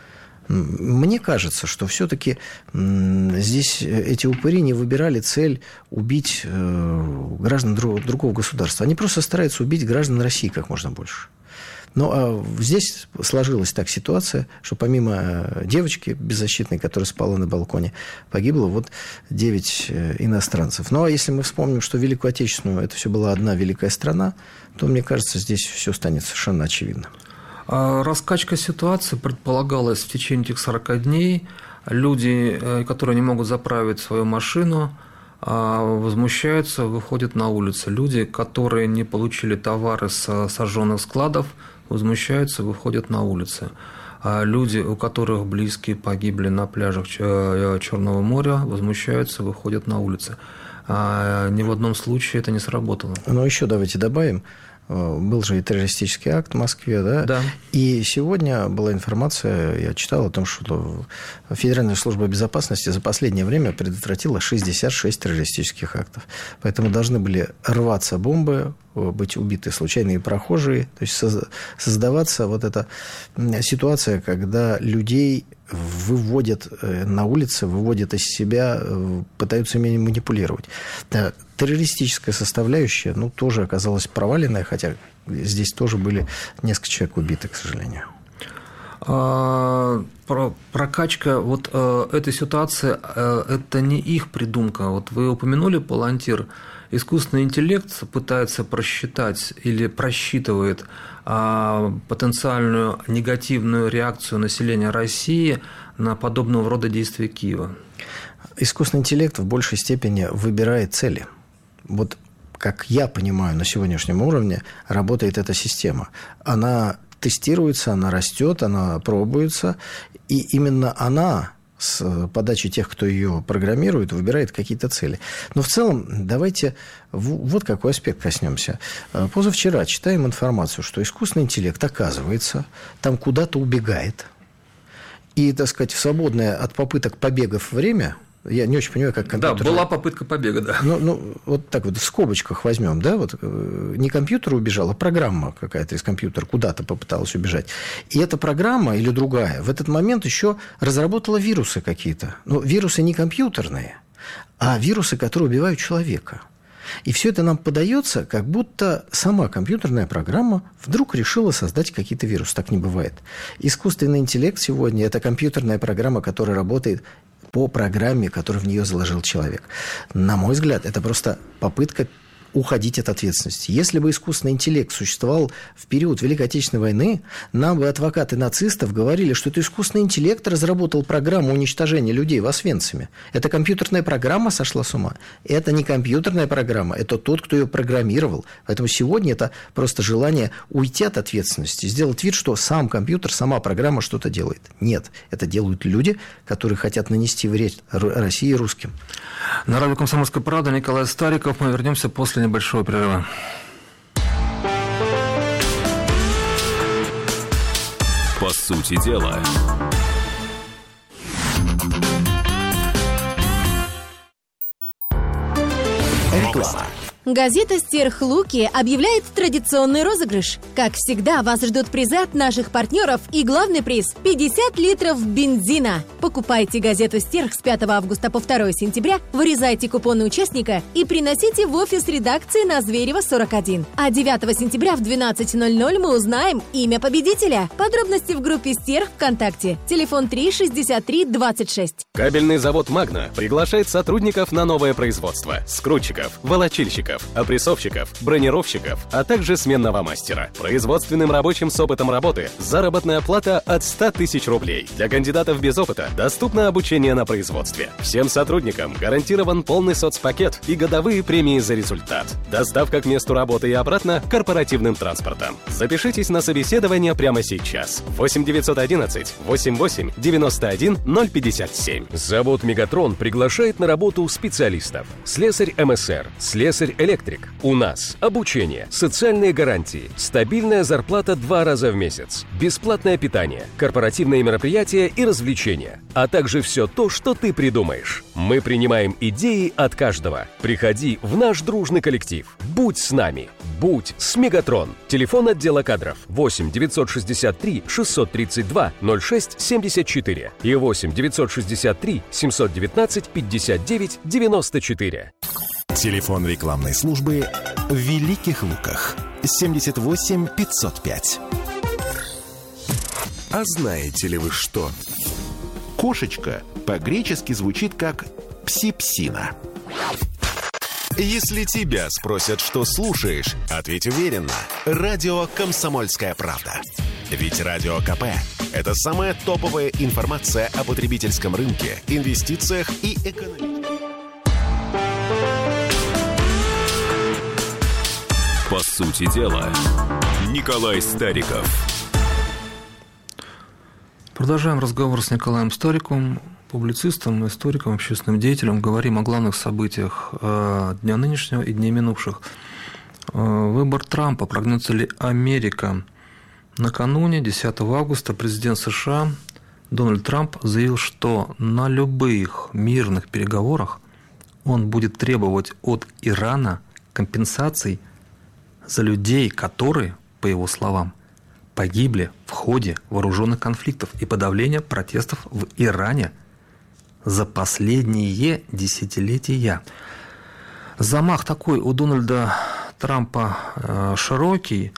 [SPEAKER 16] Мне кажется, что все-таки здесь эти упыри не выбирали цель убить граждан другого государства. Они просто стараются убить граждан России как можно больше. Ну, а здесь сложилась так ситуация, что помимо девочки беззащитной, которая спала на балконе, погибло вот девять иностранцев. Ну, а если мы вспомним, что Великую Отечественную это все была одна великая страна, то, мне кажется, здесь все станет совершенно очевидно.
[SPEAKER 15] Раскачка ситуации предполагалась в течение этих сорока дней. Люди, которые не могут заправить свою машину, возмущаются, выходят на улицы. Люди, которые не получили товары с сожженных складов, возмущаются, выходят на улицы. Люди, у которых близкие погибли на пляжах Черного моря, возмущаются, выходят на улицы. Ни в одном случае это не сработало.
[SPEAKER 16] Но еще давайте добавим. Был же и террористический акт в Москве, да?
[SPEAKER 15] Да.
[SPEAKER 16] И сегодня была информация, я читал о том, что Федеральная служба безопасности за последнее время предотвратила шестьдесят шесть террористических актов. Поэтому должны были рваться бомбы, быть убиты случайные прохожие, то есть создаваться вот эта ситуация, когда людей выводят на улицы, выводят из себя, пытаются ими манипулировать. Террористическая составляющая, ну, тоже оказалась проваленная, хотя здесь тоже были несколько человек убиты, к сожалению.
[SPEAKER 15] Прокачка вот этой ситуации – это не их придумка. Вот вы упомянули Палантир. Искусственный интеллект пытается просчитать или просчитывает потенциальную негативную реакцию населения России на подобного рода действия Киева.
[SPEAKER 16] Искусственный интеллект в большей степени выбирает цели. Вот как я понимаю, на сегодняшнем уровне работает эта система. Она тестируется, она растет, она пробуется, и именно она с подачи тех, кто ее программирует, выбирает какие-то цели. Но в целом давайте вот какой аспект коснемся. Позавчера читаем информацию, что искусственный интеллект, оказывается, там куда-то убегает, и, так сказать, в свободное от попыток побегов время... Я не очень понимаю, как компьютер...
[SPEAKER 15] Да, была попытка побега, да.
[SPEAKER 16] Ну, ну, вот так вот в скобочках возьмем, да, вот не компьютер убежал, а программа какая-то из компьютера куда-то попыталась убежать. И эта программа или другая в этот момент еще разработала вирусы какие-то. Но вирусы не компьютерные, а вирусы, которые убивают человека. И все это нам подается, как будто сама компьютерная программа вдруг решила создать какие-то вирусы. Так не бывает. Искусственный интеллект сегодня – это компьютерная программа, которая работает по программе, которую в нее заложил человек. На мой взгляд, это просто попытка уходить от ответственности. Если бы искусственный интеллект существовал в период Великой Отечественной войны, нам бы адвокаты нацистов говорили, что это искусственный интеллект разработал программу уничтожения людей в Освенциме. Это компьютерная программа сошла с ума. Это не компьютерная программа, это тот, кто ее программировал. Поэтому сегодня это просто желание уйти от ответственности, сделать вид, что сам компьютер, сама программа что-то делает. Нет, это делают люди, которые хотят нанести вред России и русским.
[SPEAKER 15] На радио «Комсомольская правда» Николай Стариков. Мы вернемся после небольшого перерыва.
[SPEAKER 14] По сути дела.
[SPEAKER 16] Реклама.
[SPEAKER 17] Газета «Стерхлуки» объявляет традиционный розыгрыш. Как всегда, вас ждут призы от наших партнеров и главный приз – пятьдесят литров бензина. Покупайте газету «Стерх» с пятого августа по второе сентября, вырезайте купоны участника и приносите в офис редакции на Зверева, сорок один. А девятого сентября в двенадцать ноль ноль мы узнаем имя победителя. Подробности в группе «Стерх» ВКонтакте. Телефон три шестьдесят три двадцать шесть.
[SPEAKER 9] Кабельный завод «Магна» приглашает сотрудников на новое производство. Скрутчиков, волочильщиков, опрессовщиков, бронировщиков, а также сменного мастера. Производственным рабочим с опытом работы заработная плата от ста тысяч рублей. Для кандидатов без опыта доступно обучение на производстве. Всем сотрудникам гарантирован полный соцпакет и годовые премии за результат. Доставка к месту работы и обратно корпоративным транспортом. Запишитесь на собеседование прямо сейчас. восемь девятьсот одиннадцать восемьдесят восемь девяносто один ноль пятьдесят семь.
[SPEAKER 18] Завод «Мегатрон» приглашает на работу специалистов. Слесарь эм эс эр, слесарь электрик. У нас обучение, социальные гарантии, стабильная зарплата два раза в месяц, бесплатное питание, корпоративные мероприятия и развлечения, а также все то, что ты придумаешь. Мы принимаем идеи от каждого. Приходи в наш дружный коллектив. Будь с нами. Будь с Мегатрон. Телефон отдела кадров восемь девятьсот шестьдесят три шестьсот тридцать два ноль шесть семьдесят четыре и восемь девятьсот шестьдесят три семьсот девятнадцать пятьдесят девять девяносто четыре.
[SPEAKER 3] Телефон рекламной службы в Великих Луках семьдесят восемь пятьсот пять.
[SPEAKER 19] А знаете ли вы что? Кошечка по-гречески звучит как пси-псина.
[SPEAKER 3] Если тебя спросят, что слушаешь, ответь уверенно. Радио «Комсомольская правда». Ведь Радио КП – это самая топовая информация о потребительском рынке, инвестициях и экономике.
[SPEAKER 14] По сути дела, Николай Стариков.
[SPEAKER 15] Продолжаем разговор с Николаем Стариковым, публицистом, историком, общественным деятелем. Говорим о главных событиях дня нынешнего и дней минувших. Выбор Трампа. Прогнется ли Америка? Накануне, десятого августа, президент США Дональд Трамп заявил, что на любых мирных переговорах он будет требовать от Ирана компенсаций за людей, которые, по его словам, погибли в ходе вооруженных конфликтов и подавления протестов в Иране за последние десятилетия. Замах такой у Дональда Трампа широкий.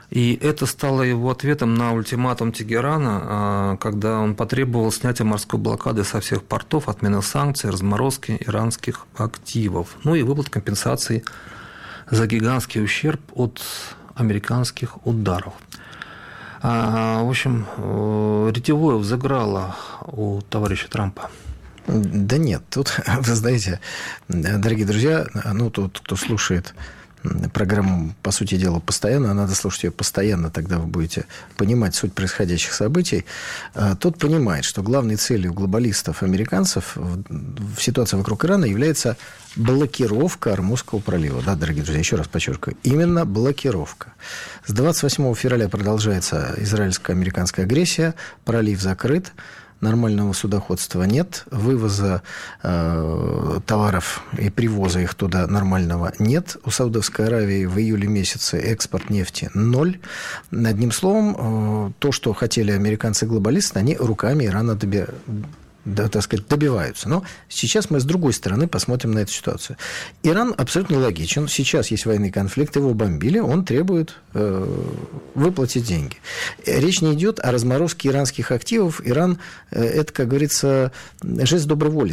[SPEAKER 15] И это стало его ответом на ультиматум Тегерана, когда он потребовал снятия морской блокады со всех портов, отмены санкций, разморозки иранских активов, ну и выплат компенсаций за гигантский ущерб от американских ударов. В общем, ретевое взыграло у товарища Трампа.
[SPEAKER 16] Да нет, тут, вы знаете, дорогие друзья, ну, тот, кто слушает программу, по сути дела, постоянно, надо слушать ее постоянно, тогда вы будете понимать суть происходящих событий, тот понимает, что главной целью глобалистов, американцев в ситуации вокруг Ирана является блокировка Ормузского пролива. Да, дорогие друзья, еще раз подчеркиваю, именно блокировка. С двадцать восьмого февраля продолжается израильско-американская агрессия, пролив закрыт, нормального судоходства нет, вывоза э, товаров и привоза их туда нормального нет. У Саудовской Аравии в июле месяце экспорт нефти ноль. Одним словом, э, то, что хотели американцы-глобалисты, они руками Ирана доби... да, так сказать, добиваются. Но сейчас мы с другой стороны посмотрим на эту ситуацию. Иран абсолютно логичен. Сейчас есть военный конфликт, его бомбили, он требует э, выплатить деньги. Речь не идет о разморозке иранских активов. Иран, э, это, как говорится, жест доброй воли.